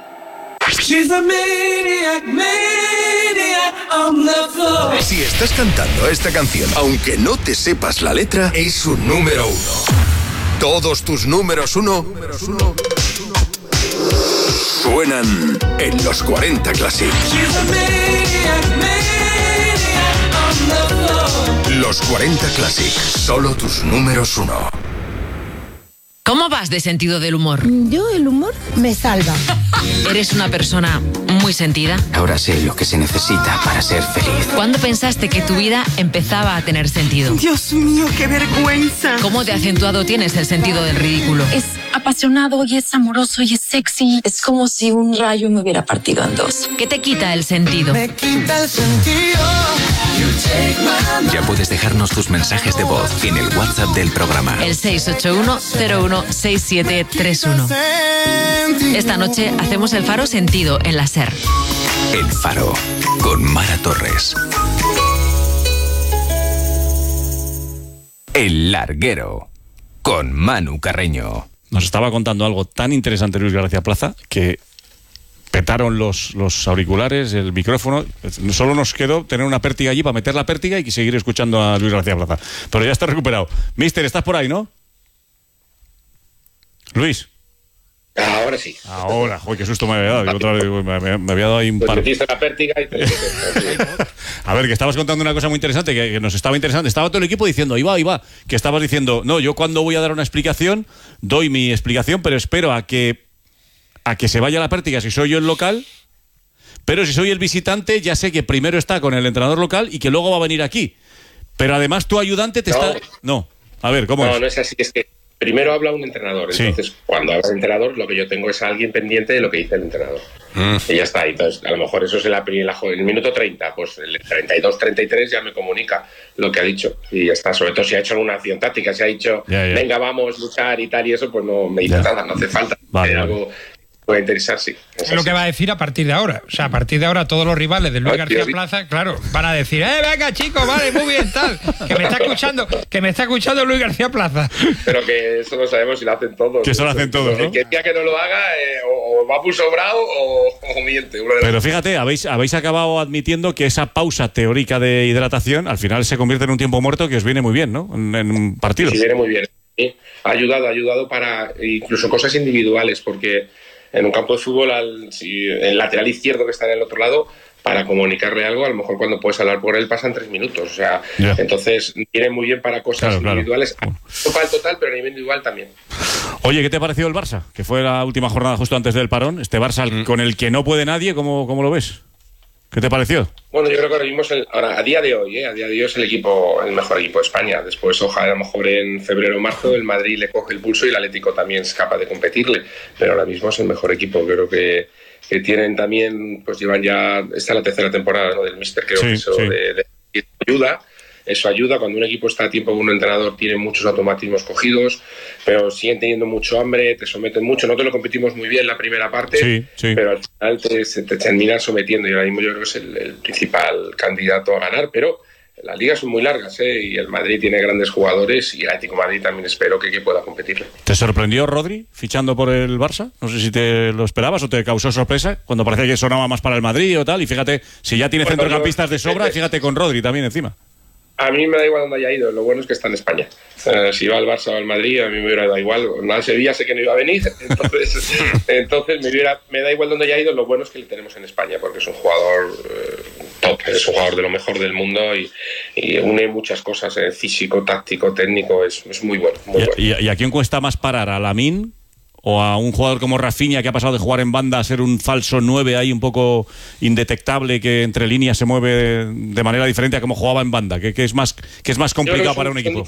Si estás cantando esta canción, aunque no te sepas la letra, es un número uno. Todos tus números uno suenan en los cuarenta Classic. Los cuarenta Classic, solo tus números uno. ¿Cómo vas de sentido del humor? Yo, el humor me salva. ¿Eres una persona muy sentida? Ahora sé lo que se necesita para ser feliz. ¿Cuándo pensaste que tu vida empezaba a tener sentido? Dios mío, qué vergüenza. ¿Cómo de acentuado tienes el sentido del ridículo? Es apasionado y es amoroso y es sexy. Es como si un rayo me hubiera partido en dos. ¿Qué te quita el sentido? Me quita el sentido. Ya puedes dejarnos tus mensajes de voz en el WhatsApp del programa. El seis ocho uno cero uno seis siete tres uno. Esta noche hacemos el Faro Sentido en la SER. El Faro, con Mara Torres. El Larguero, con Manu Carreño. Nos estaba contando algo tan interesante Luis García Plaza que petaron los, los auriculares, el micrófono. Solo nos quedó tener una pértiga allí para meter la pértiga y seguir escuchando a Luis García Plaza. Pero ya está recuperado. Mister, ¿estás por ahí, no? Luis. Ahora sí. Ahora, joder, qué susto me había dado. Yo otra vez, me, me, me había dado ahí un pues par. Metiste la pértiga y te... A ver, que estabas contando una cosa muy interesante, que, que nos estaba interesante. Estaba todo el equipo diciendo, ahí va, ahí va. Que estabas diciendo, no, yo cuando voy a dar una explicación, doy mi explicación, pero espero a que a que se vaya la pértiga si soy yo el local. Pero si soy el visitante, ya sé que primero está con el entrenador local y que luego va a venir aquí. Pero además tu ayudante te no. está... No, a ver, ¿cómo no, es? No, no es así, es que primero habla un entrenador. Sí. Entonces, cuando habla el entrenador, lo que yo tengo es a alguien pendiente de lo que dice el entrenador. Mm. Y ya está. Entonces, a lo mejor eso es en, la, en, la, en el minuto treinta. Pues el treinta y dos, treinta y tres ya me comunica lo que ha dicho. Y ya está. Sobre todo si ha hecho alguna acción táctica, si ha dicho, ya, ya. venga, vamos, luchar y tal y eso, pues no me dice ya. nada, no hace falta. Vale, vale. Algo puede interesar, sí. Es, es lo que va a decir a partir de ahora. O sea, a partir de ahora todos los rivales de Luis García Plaza, claro, van a decir, eh, venga, chicos, vale, muy bien, tal. Que me está escuchando, que me está escuchando Luis García Plaza. Pero que eso no sabemos si lo hacen todos. Que eso lo hacen todos, ¿no? El que diga que no lo haga, eh, o, o va muy sobrado o, o miente. Pero fíjate, habéis, habéis acabado admitiendo que esa pausa teórica de hidratación al final se convierte en un tiempo muerto que os viene muy bien, ¿no? En, en partidos. Sí, viene muy bien. Sí. Ha ayudado, ha ayudado para incluso cosas individuales, porque en un campo de fútbol, al, si el lateral izquierdo que está en el otro lado, para comunicarle algo, a lo mejor cuando puedes hablar por él pasan tres minutos. O sea, yeah. entonces viene muy bien para cosas claro, individuales. Claro. No para el total, pero a nivel individual también. Oye, ¿qué te ha parecido el Barça? Que fue la última jornada justo antes del parón. Este Barça mm. con el que no puede nadie, ¿cómo, cómo lo ves? ¿Qué te pareció? Bueno, yo creo que ahora mismo, el, ahora, a día de hoy, ¿eh? a día de hoy es el equipo, el mejor equipo de España. Después, ojalá, a lo mejor en febrero o marzo, el Madrid le coge el pulso y el Atlético también es capaz de competirle. Pero ahora mismo es el mejor equipo. Creo que, que tienen también, pues llevan ya, esta es la tercera temporada, ¿no? del míster, creo sí, que eso sí. de, de, de ayuda. Eso ayuda cuando un equipo está a tiempo con un entrenador, tiene muchos automatismos cogidos, pero siguen teniendo mucho hambre, te someten mucho. Nosotros lo competimos muy bien la primera parte, sí, sí. pero al final te, te terminan sometiendo y ahora mismo yo creo que es el, el principal candidato a ganar, pero las ligas son muy largas, ¿eh? Y el Madrid tiene grandes jugadores y el Atlético de Madrid también espero que, que pueda competirle. ¿Te sorprendió Rodri fichando por el Barça? No sé si te lo esperabas o te causó sorpresa cuando parecía que sonaba más para el Madrid o tal, y fíjate, si ya tiene bueno, centrocampistas de sobra, fíjate con Rodri también encima. A mí me da igual dónde haya ido, lo bueno es que está en España. Uh, si va al Barça o al Madrid, a mí me hubiera dado igual. Al Sevilla sé que no iba a venir, entonces, entonces me, hubiera, me da igual dónde haya ido, lo bueno es que le tenemos en España, porque es un jugador uh, top, es un jugador de lo mejor del mundo y, y une muchas cosas, eh, físico, táctico, técnico, es, es muy bueno. Muy ¿Y, bueno. ¿Y, ¿Y a quién cuesta más parar? ¿A Lamine? ¿O a un jugador como Rafinha, que ha pasado de jugar en banda a ser un falso nueve ahí un poco indetectable, que entre líneas se mueve de, de manera diferente a como jugaba en banda? ¿Qué, qué es más, qué es más complicado para un equipo?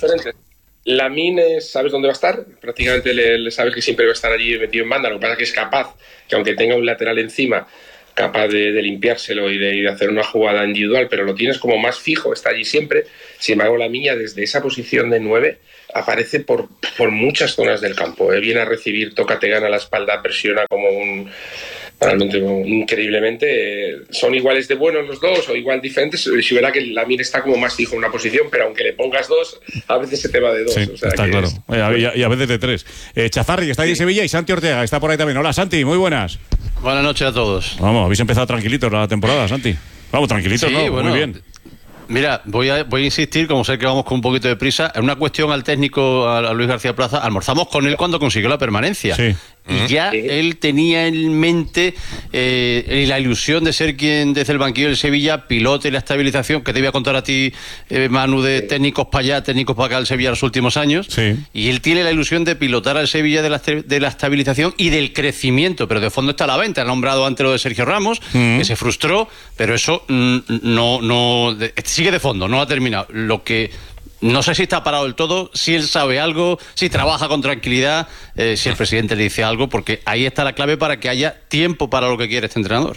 Lamine, ¿sabes dónde va a estar? Prácticamente le, le sabes que siempre va a estar allí metido en banda. Lo que pasa es que es capaz, que aunque tenga un lateral encima, capaz de, de limpiárselo y de, y de hacer una jugada individual, pero lo tienes como más fijo, está allí siempre. Sin embargo, Lamine desde esa posición de nueve aparece por, por muchas zonas del campo, ¿eh? Viene a recibir, toca, te gana la espalda, presiona como un... Realmente increíblemente. Eh, son iguales de buenos los dos o igual diferentes. Si verá que Lamine está como más fijo en una posición, pero aunque le pongas dos, a veces se te va de dos. Sí, o sea, está que claro. Es... Y, a, y a veces de tres. Eh, Chazarri, que está ahí sí. en Sevilla, y Santi Ortega, está por ahí también. Hola, Santi, muy buenas. Buenas noches a todos. Vamos, habéis empezado tranquilitos la temporada, Santi. Vamos, tranquilitos, sí, ¿no? Bueno, muy bien. Mira, voy a, voy a insistir, como sé que vamos con un poquito de prisa, en una cuestión al técnico, a, a Luis García Plaza. Almorzamos con él cuando consiguió la permanencia. Sí. Y ya sí. él tenía en mente eh, la ilusión de ser quien desde el banquillo del Sevilla pilote la estabilización, que te voy a contar a ti, eh, Manu, de sí. técnicos para allá, técnicos para acá del Sevilla los últimos años. Sí. Y él tiene la ilusión de pilotar al Sevilla de la, de la estabilización y del crecimiento, pero de fondo está a la venta. Ha nombrado antes lo de Sergio Ramos, mm. que se frustró, pero eso mm, no, no de, sigue de fondo, no ha terminado. Lo que... No sé si está parado del todo, si él sabe algo, si trabaja con tranquilidad, eh, si el presidente le dice algo, porque ahí está la clave para que haya tiempo para lo que quiere este entrenador.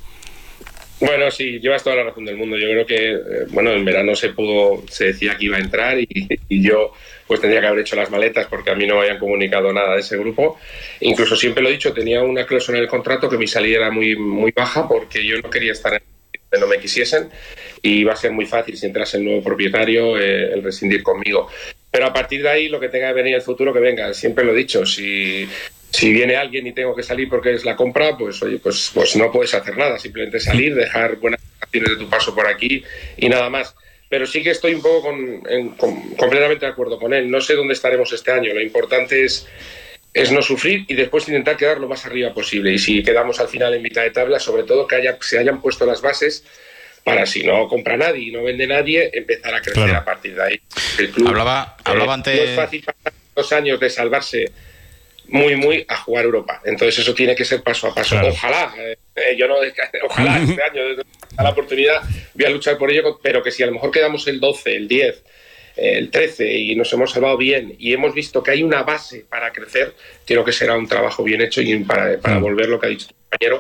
Bueno, sí, llevas toda la razón del mundo. Yo creo que, eh, bueno, en verano se pudo, se decía que iba a entrar y, y yo pues tendría que haber hecho las maletas porque a mí no me habían comunicado nada de ese grupo. Incluso siempre lo he dicho, tenía una cláusula en el contrato que mi salida era muy, muy baja porque yo no quería estar en no me quisiesen y iba a ser muy fácil si entrase el nuevo propietario eh, el rescindir conmigo, Pero a partir de ahí, lo que tenga que venir el futuro, que venga. Siempre lo he dicho, si, si viene alguien y tengo que salir porque es la compra, pues oye, pues, pues no puedes hacer nada. Simplemente salir, dejar buenas acciones de tu paso por aquí y nada más. Pero sí que estoy un poco con, en, con, completamente de acuerdo con él. No sé dónde estaremos este año. Lo importante es, es no sufrir y después intentar quedar lo más arriba posible. Y si quedamos al final en mitad de tabla, sobre todo que haya, se hayan puesto las bases para, si no compra nadie y no vende nadie, empezar a crecer claro. a partir de ahí. El club, hablaba, hablaba eh, antes... No es fácil pasar dos años de salvarse muy, muy a jugar Europa. Entonces eso tiene que ser paso a paso. Claro. Ojalá, eh, yo no... Ojalá este año, a la oportunidad, voy a luchar por ello, pero que si a lo mejor quedamos el doce, el diez, el trece y nos hemos salvado bien y hemos visto que hay una base para crecer, creo que será un trabajo bien hecho y para, para volver lo que ha dicho tu compañero,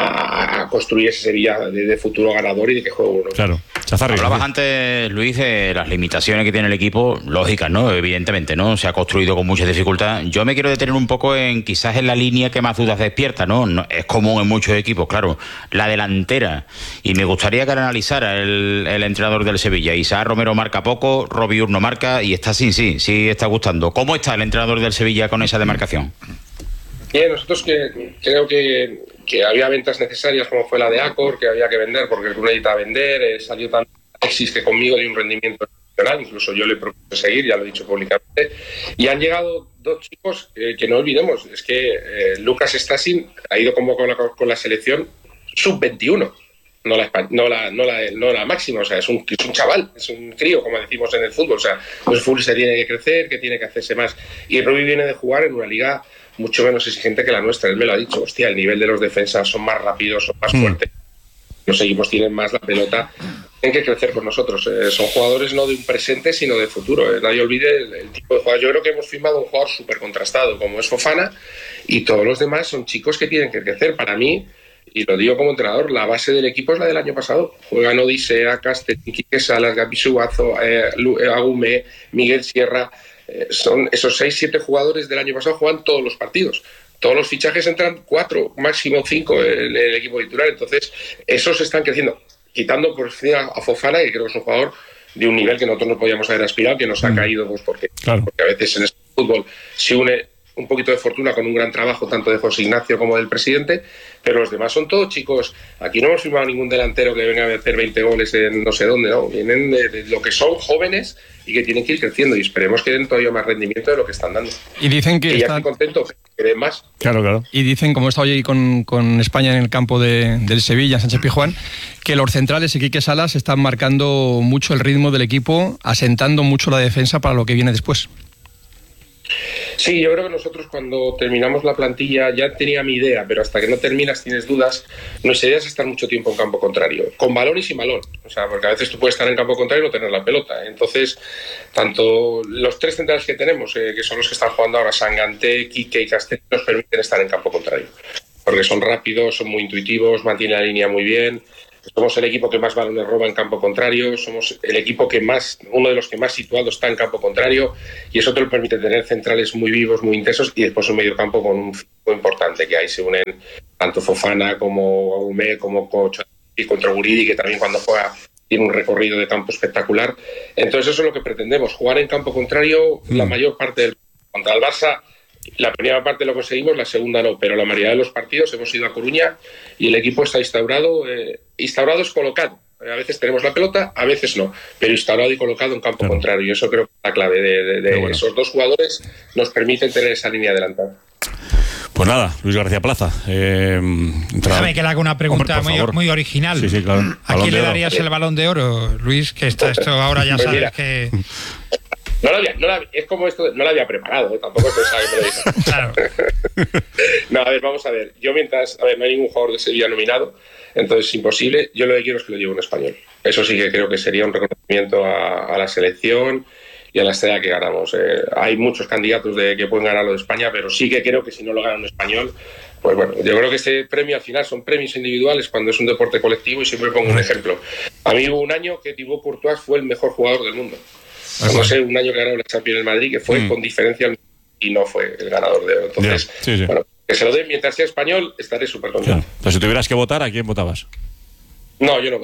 a, a construir ese Sevilla de, de futuro ganador y de que juegue uno. Claro. Chazarri. Hablabas antes, Luis, de las limitaciones que tiene el equipo, lógicas, ¿no? Evidentemente, ¿no? Se ha construido con mucha dificultad. Yo me quiero detener un poco en quizás en la línea que más dudas despierta, ¿no? no es común en muchos equipos, claro. La delantera. Y me gustaría que la analizara el, el entrenador del Sevilla. Isaac Romero marca poco, Robiur no marca y está sin sí, sí está gustando. ¿Cómo está el entrenador del Sevilla con esa demarcación? Bien, nosotros que, creo que, que había ventas necesarias como fue la de Acor, que había que vender porque el club necesitaba vender, eh, salió tan Alexis que conmigo de un rendimiento excepcional, incluso yo le propuse seguir, ya lo he dicho públicamente, y han llegado dos chicos eh, que no olvidemos, es que eh, Lucas Stasin ha ido como con la, con la selección sub veintiuno, no la, no, la, no, la, no la máxima, o sea, es un, es un chaval, es un crío, como decimos en el fútbol, o sea, el fútbol se tiene que crecer, que tiene que hacerse más, y Rubí viene de jugar en una liga mucho menos exigente que la nuestra. Él me lo ha dicho, hostia, el nivel de los defensas son más rápidos, son más mm. fuertes, los equipos tienen más la pelota, tienen que crecer con nosotros. Eh, son jugadores no de un presente, sino de futuro. Eh, nadie olvide el, el tipo de jugador. Yo creo que hemos firmado un jugador súper contrastado, como es Fofana, y todos los demás son chicos que tienen que crecer. Para mí, y lo digo como entrenador, la base del equipo es la del año pasado. Juegan Odisea, Castellín, Quique Salas, Gaby Suazo, eh, Agumé, Miguel Sierra. Eh, son esos seis, siete jugadores del año pasado, juegan todos los partidos. Todos los fichajes entran cuatro, máximo cinco en el equipo titular. Entonces, esos están creciendo. Quitando por encima a Fofana, que creo que es un jugador de un nivel que nosotros no podíamos haber aspirado, que nos ha caído, pues porque, claro. porque a veces en este fútbol se une un poquito de fortuna con un gran trabajo tanto de José Ignacio como del presidente, pero los demás son todos chicos. Aquí no hemos firmado ningún delantero que venga a hacer veinte goles en no sé dónde, ¿no? Vienen de, de lo que son jóvenes y que tienen que ir creciendo y esperemos que den todavía más rendimiento de lo que están dando. Y dicen que, que está... ya estoy contento, que den más. Claro, claro. Y dicen, como he estado hoy con, con España en el campo de, del Sevilla, Sánchez Pizjuán, que los centrales y Quique Salas están marcando mucho el ritmo del equipo, asentando mucho la defensa para lo que viene después. Sí, yo creo que nosotros cuando terminamos la plantilla ya tenía mi idea, pero hasta que no terminas tienes dudas. Nuestra idea es estar mucho tiempo en campo contrario, con balón y sin balón, o sea, porque a veces tú puedes estar en campo contrario y no tener la pelota. Entonces, tanto los tres centrales que tenemos, eh, que son los que están jugando ahora, Sanganté, Quique y Castellón, nos permiten estar en campo contrario, porque son rápidos, son muy intuitivos, mantienen la línea muy bien. Somos el equipo que más balones roba en campo contrario, somos el equipo que más, uno de los que más situado está en campo contrario, y eso te lo permite tener centrales muy vivos, muy intensos, y después un medio campo con un físico importante, que ahí se unen tanto Fofana como Agumé, como Cocho y contra Guridi, que también cuando juega tiene un recorrido de campo espectacular. Entonces eso es lo que pretendemos, jugar en campo contrario mm. la mayor parte del contra el Barça. La primera parte lo conseguimos, la segunda no, pero la mayoría de los partidos hemos ido a Coruña y el equipo está instaurado, eh, instaurado es colocado. A veces tenemos la pelota, a veces no, pero instaurado y colocado en campo claro. contrario. Y eso creo que es la clave de, de, de bueno. esos dos jugadores nos permiten tener esa línea adelantada. Pues nada, Luis García Plaza. Eh, Déjame que le haga una pregunta Hombre, muy, muy original. Sí, sí, claro. ¿A quién le darías el Balón de Oro, Luis? Que está esto ahora ya pues sabes mira. que... No lo había, no la, es como esto, no lo había preparado, ¿eh? Tampoco pensaba que me lo dijo. Claro. No, a ver, vamos a ver. Yo mientras, a ver, no hay ningún jugador de Sevilla nominado, entonces es imposible. Yo lo que quiero es que lo lleve un español. Eso sí que creo que sería un reconocimiento a, a la selección y a la estrella que ganamos. Eh, hay muchos candidatos de que pueden ganar lo de España, pero sí que creo que si no lo gana un español, pues bueno, yo creo que este premio al final son premios individuales cuando es un deporte colectivo y siempre pongo un ejemplo. A mí hubo un año que Thibaut Courtois fue el mejor jugador del mundo. No sé, un año que ganó la Champions en Madrid, que fue mm. con diferencia y no fue el ganador de oro. Entonces, yeah, sí, sí. bueno, que se lo den mientras sea español, estaré súper contento. Claro. Pero si tuvieras que votar, ¿a quién votabas? No, yo no voto.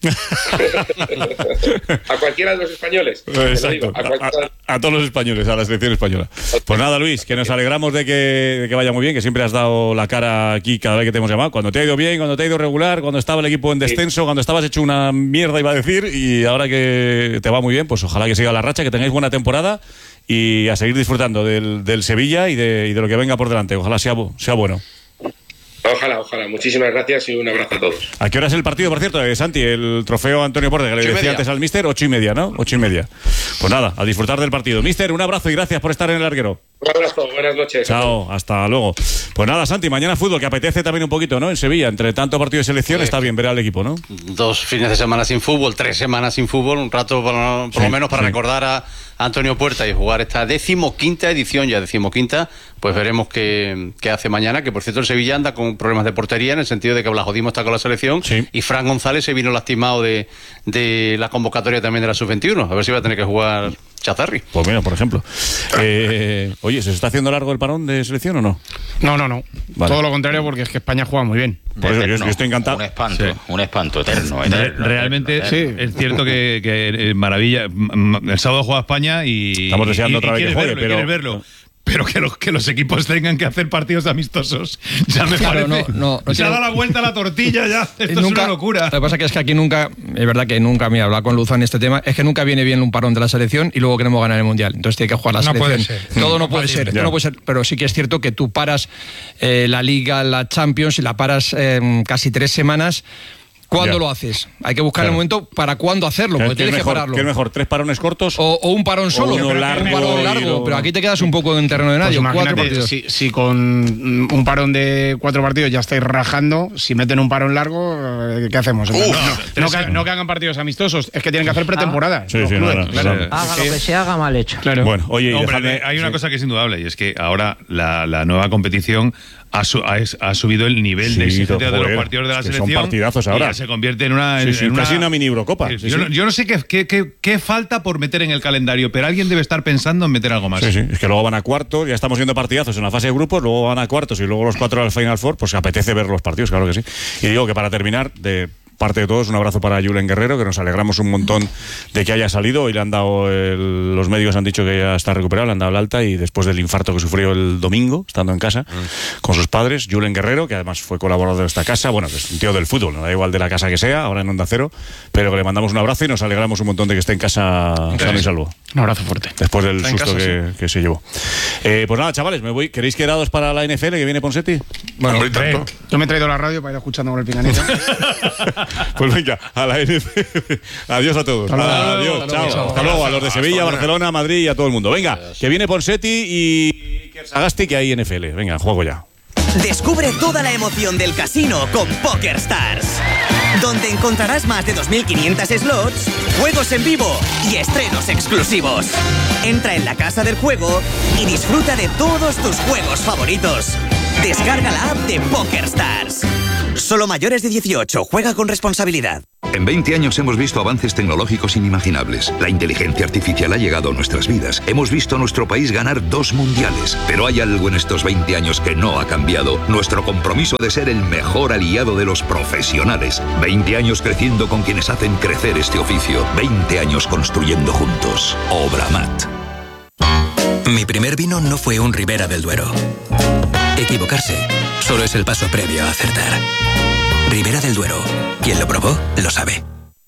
A cualquiera de los españoles. Exacto. Digo, a, cualquiera... a, a todos los españoles, a la selección española. Pues nada, Luis, que nos alegramos de que, de que vaya muy bien, que siempre has dado la cara aquí cada vez que te hemos llamado. Cuando te ha ido bien, cuando te ha ido regular, cuando estaba el equipo en descenso, sí. cuando estabas hecho una mierda, iba a decir, y ahora que te va muy bien, pues ojalá que siga la racha, que tengáis buena temporada y a seguir disfrutando del, del Sevilla y de, y de lo que venga por delante. Ojalá sea, sea bueno. Ojalá, ojalá. Muchísimas gracias y un abrazo a todos. ¿A qué hora es el partido, por cierto, de Santi? El trofeo Antonio Porte, que le decía antes al míster, ocho y media, ¿no? Ocho y media. Pues nada, a disfrutar del partido. Míster, un abrazo y gracias por estar en el larguero. Un abrazo, buenas noches. Chao, hasta luego. Pues nada, Santi, mañana fútbol, que apetece también un poquito, ¿no? En Sevilla, entre tanto partido de selección, sí. Está bien ver al equipo, ¿no? Dos fines de semana sin fútbol, tres semanas sin fútbol, un rato por, por sí, lo menos para sí. recordar a Antonio Puerta y jugar esta decimoquinta edición, ya decimoquinta, pues veremos qué, qué hace mañana, que por cierto el Sevilla anda con problemas de portería en el sentido de que Blajodimo está con la selección sí. y Fran González se vino lastimado de, de la convocatoria también de la sub veintiuno, a ver si va a tener que jugar Chazarri. Pues mira, por ejemplo. Eh, oye, ¿se está haciendo largo el parón de selección o no? No, no, no. Vale. Todo lo contrario, porque es que España juega muy bien. Por eso yo, yo estoy encantado. Un espanto, sí. un espanto eterno. eterno Realmente eterno, sí. Es cierto que, que maravilla. El sábado juega España y estamos deseando y, otra vez que juegue, verlo, pero verlo. Pero que los, que los equipos tengan que hacer partidos amistosos ya me claro, parece. No, no, se no ha dado la vuelta a la tortilla ya. Esto nunca, es una locura. Lo que pasa que es que aquí nunca, es verdad que nunca, mira, hablar con Luzán en este tema, es que nunca viene bien un parón de la selección y luego queremos ganar el Mundial. Entonces tiene que jugar la no selección. Puede ser. Todo no, no puede ser, todo no puede ser. Pero sí que es cierto que tú paras eh, la Liga, la Champions y la paras eh, casi tres semanas. ¿Cuándo ya. lo haces? Hay que buscar claro. el momento para cuándo hacerlo, porque tienes mejor, que pararlo. ¿Qué es mejor? ¿Tres parones cortos? O, o un parón solo. O uno largo, un parón largo. Y... Pero aquí te quedas un poco en terreno de nadie. Pues cuatro partidos. Si, si con un parón de cuatro partidos ya estáis rajando, si meten un parón largo, ¿qué hacemos? Uf, no, no, no, que, no que hagan partidos amistosos, es que tienen que hacer pretemporada. Ah. Sí, sí, no, no, claro. no. Haga lo que se haga mal hecho. Claro. Bueno, oye, Hombre, dejadme, hay una sí. cosa que es indudable y es que ahora la, la nueva competición Ha, su, ha, ha subido el nivel sí, de exigencia de los partidos de la es que selección. Son partidazos ahora. Y ya se convierte en una. Sí, sí, en casi una, una mini Eurocopa. Sí, sí, sí. Yo, no, yo no sé qué, qué, qué, qué falta por meter en el calendario, pero alguien debe estar pensando en meter algo más. Sí, sí. Es que luego van a cuartos, ya estamos viendo partidazos en la fase de grupos, luego van a cuartos y luego los cuatro al Final Four, pues apetece ver los partidos, claro que sí. Y digo que para terminar, de parte de todos, un abrazo para Julen Guerrero, que nos alegramos un montón de que haya salido. Hoy le han dado, el, los médicos han dicho que ya está recuperado, le han dado el alta y después del infarto que sufrió el domingo, estando en casa mm. con sus padres, Julen Guerrero, que además fue colaborador de esta casa, bueno, que es un tío del fútbol, no da igual de la casa que sea, ahora en Onda Cero, pero que le mandamos un abrazo y nos alegramos un montón de que esté en casa sano y salvo. Un abrazo fuerte. Después del está susto casa, que, sí. que se llevó. Eh, pues nada, chavales, me voy. ¿Queréis quedados para la N F L que viene Ponseti? Bueno, hombre, yo me he traído la radio para ir escuchando con el pinganito. Pues venga, a la N F L. Adiós a todos. Hasta Adiós, hasta chao. luego, Hasta luego a los de Sevilla, Barcelona, Madrid y a todo el mundo. Venga, que viene Ponseti y Iker Sagasti, que hay N F L. Venga, juego ya. Descubre toda la emoción del casino con PokerStars, donde encontrarás más de dos mil quinientos slots, juegos en vivo y estrenos exclusivos. Entra en la casa del juego y disfruta de todos tus juegos favoritos. Descarga la app de PokerStars. Solo mayores de dieciocho. Juega con responsabilidad. En veinte años hemos visto avances tecnológicos inimaginables. La inteligencia artificial ha llegado a nuestras vidas. Hemos visto a nuestro país ganar dos mundiales. Pero hay algo en estos veinte años que no ha cambiado. Nuestro compromiso de ser el mejor aliado de los profesionales. veinte años creciendo con quienes hacen crecer este oficio. veinte años construyendo juntos. Obramat. Mi primer vino no fue un Ribera del Duero. Equivocarse solo es el paso previo a acertar. Ribera del Duero. Quien lo probó, lo sabe.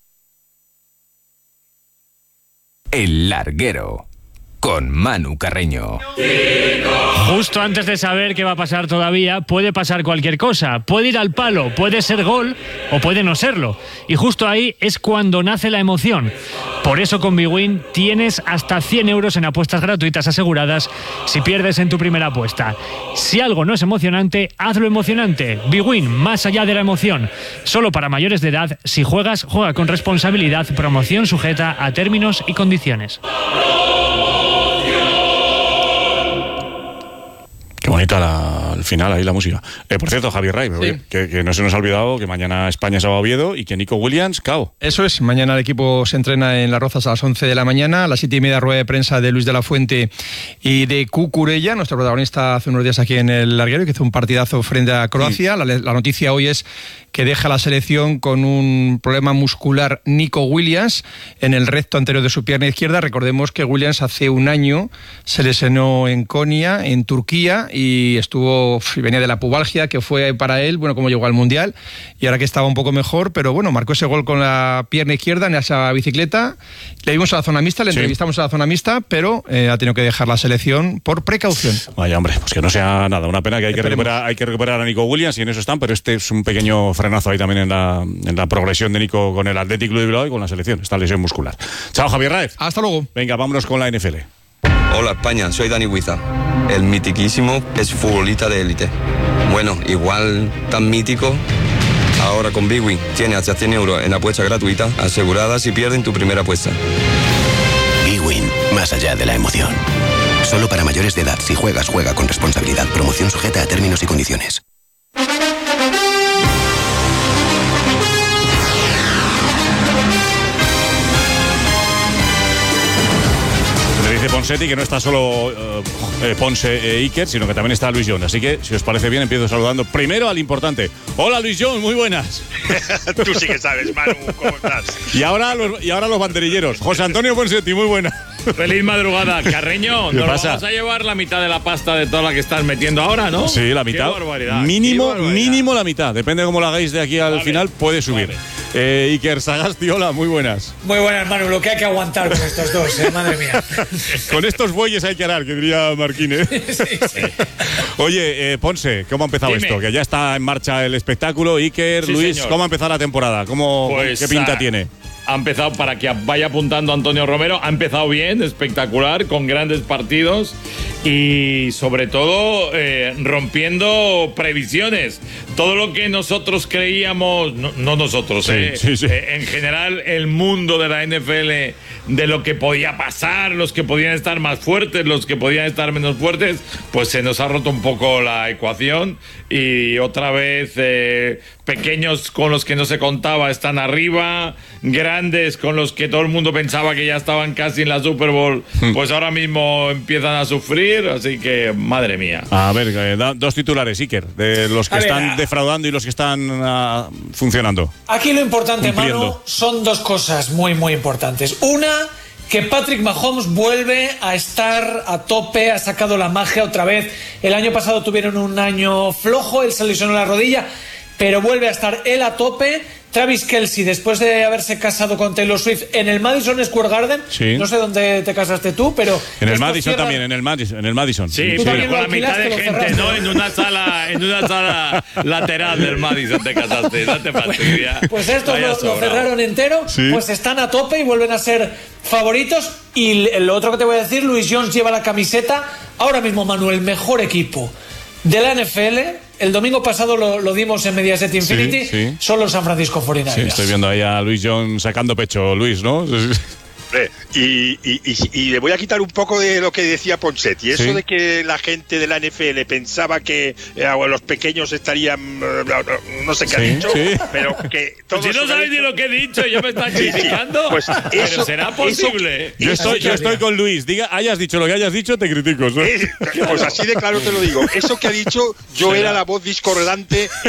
El Larguero, con Manu Carreño. Justo antes de saber qué va a pasar todavía, puede pasar cualquier cosa. Puede ir al palo, puede ser gol o puede no serlo. Y justo ahí es cuando nace la emoción. Por eso con Bwin tienes hasta cien euros en apuestas gratuitas aseguradas si pierdes en tu primera apuesta. Si algo no es emocionante, hazlo emocionante. Bwin, más allá de la emoción. Solo para mayores de edad. Si juegas, juega con responsabilidad. Promoción sujeta a términos y condiciones. Qué bonita la, al final ahí la música. Eh, por cierto, Javier Ray, sí. que, que no se nos ha olvidado que mañana España se va a Oviedo y que Nico Williams, cao. Eso es, mañana el equipo se entrena en Las Rozas a las once de la mañana, a las siete y media rueda de prensa de Luis de la Fuente y de Cucurella, nuestro protagonista hace unos días aquí en el Larguero, que hizo un partidazo frente a Croacia. Sí. La, la noticia hoy es que deja la selección con un problema muscular Nico Williams en el recto anterior de su pierna izquierda. Recordemos que Williams hace un año se lesionó en Konya, en Turquía, y estuvo, venía de la pubalgia, que fue para él, bueno, como llegó al Mundial, y ahora que estaba un poco mejor, pero bueno, marcó ese gol con la pierna izquierda en esa bicicleta. Le vimos a la zona mixta, le sí. entrevistamos a la zona mixta, pero eh, ha tenido que dejar la selección por precaución. Vaya, hombre, pues que no sea nada, una pena que hay que recuperar, hay que recuperar a Nico Williams, y en eso están, pero este es un pequeño frenazo ahí también en la, en la progresión de Nico con el Athletic Club de Bilbao y con la selección, esta lesión muscular. Chao, Javier Raez. Hasta luego. Venga, vámonos con la N F L. Hola España, soy Dani Huiza, el mitiquísimo es futbolista de élite. Bueno, igual tan mítico, ahora con Big Win tiene hasta cien euros en apuesta gratuita asegurada si pierden tu primera apuesta. Big Win, más allá de la emoción. Solo para mayores de edad, si juegas, juega con responsabilidad. Promoción sujeta a términos y condiciones. Dice Ponsetti que no está solo uh, eh, Ponce e eh, Iker, sino que también está Luis Jones. Así que, si os parece bien, empiezo saludando primero al importante. Hola, Luis Jones, muy buenas. Tú sí que sabes, Manu, ¿cómo estás? Y ahora los, y ahora los banderilleros. José Antonio Ponsetti, muy buenas. Feliz madrugada, Carreño. Nos pasa? Vamos a llevar la mitad de la pasta de toda la que estás metiendo ahora, ¿no? Sí, la mitad. Qué barbaridad. Mínimo, Qué barbaridad. mínimo la mitad. Depende de cómo lo hagáis de aquí al vale. final, puede subir. Vale. Eh, Iker Sagasti, hola, muy buenas. Muy buenas, Manu. Lo que hay que aguantar con estos dos, eh, madre mía. Con estos bueyes hay que arar, que diría Marquínez. Sí, sí. Oye, eh, Ponce, ¿cómo ha empezado Dime. esto? Que ya está en marcha el espectáculo. Iker, sí, Luis, señor. ¿Cómo ha empezado la temporada? ¿Cómo, pues, ¿Qué pinta a... tiene? Ha empezado, para que vaya apuntando Antonio Romero, ha empezado bien, espectacular, con grandes partidos y sobre todo eh, rompiendo previsiones. Todo lo que nosotros creíamos, no, no nosotros, sí, eh, sí, sí. Eh, en general el mundo de la N F L, de lo que podía pasar, los que podían estar más fuertes, los que podían estar menos fuertes, pues se nos ha roto un poco la ecuación y otra vez eh, pequeños con los que no se contaba están arriba, grandes con los que todo el mundo pensaba que ya estaban casi en la Super Bowl, pues ahora mismo empiezan a sufrir, así que madre mía. A ver, eh, da, dos titulares, Iker, de los que a están ver, defraudando y los que están uh, funcionando. Aquí lo importante, Manu, son dos cosas muy, muy importantes. Una, que Patrick Mahomes vuelve a estar a tope, ha sacado la magia otra vez. El año pasado tuvieron un año flojo, él se lesionó la rodilla, pero vuelve a estar él a tope. Travis Kelce, después de haberse casado con Taylor Swift en el Madison Square Garden, sí. no sé dónde te casaste tú, pero... En el Madison cierra... también, en el Madison. En el Madison. Sí, sí. Pero con la mitad de gente, ¿no? En una sala en una sala lateral del Madison te casaste, no te fastidia. Pues estos lo, lo cerraron entero, sí. pues están a tope y vuelven a ser favoritos. Y lo otro que te voy a decir, Luis Jones lleva la camiseta, ahora mismo, Manuel, mejor equipo de la N F L... El domingo pasado lo, lo dimos en Mediaset Infinity, sí, sí. son los San Francisco cuarenta y nueve. Sí, estoy viendo ahí a Luis John sacando pecho, Luis, ¿no? Y, y, y, y le voy a quitar un poco de lo que decía Ponsetti. Eso ¿Sí? de que la gente de la N F L pensaba que eh, los pequeños estarían. No sé qué sí, ha dicho, sí. pero que. Todos si no sabéis ni lo que he dicho, ya me están criticando. Sí, pues eso, pero será posible. Eso, yo estoy, yo estoy con Luis. Diga, hayas dicho lo que hayas dicho, te critico. ¿no? Es, pues así de claro te lo digo. Eso que ha dicho, yo ¿Será? era la voz discordante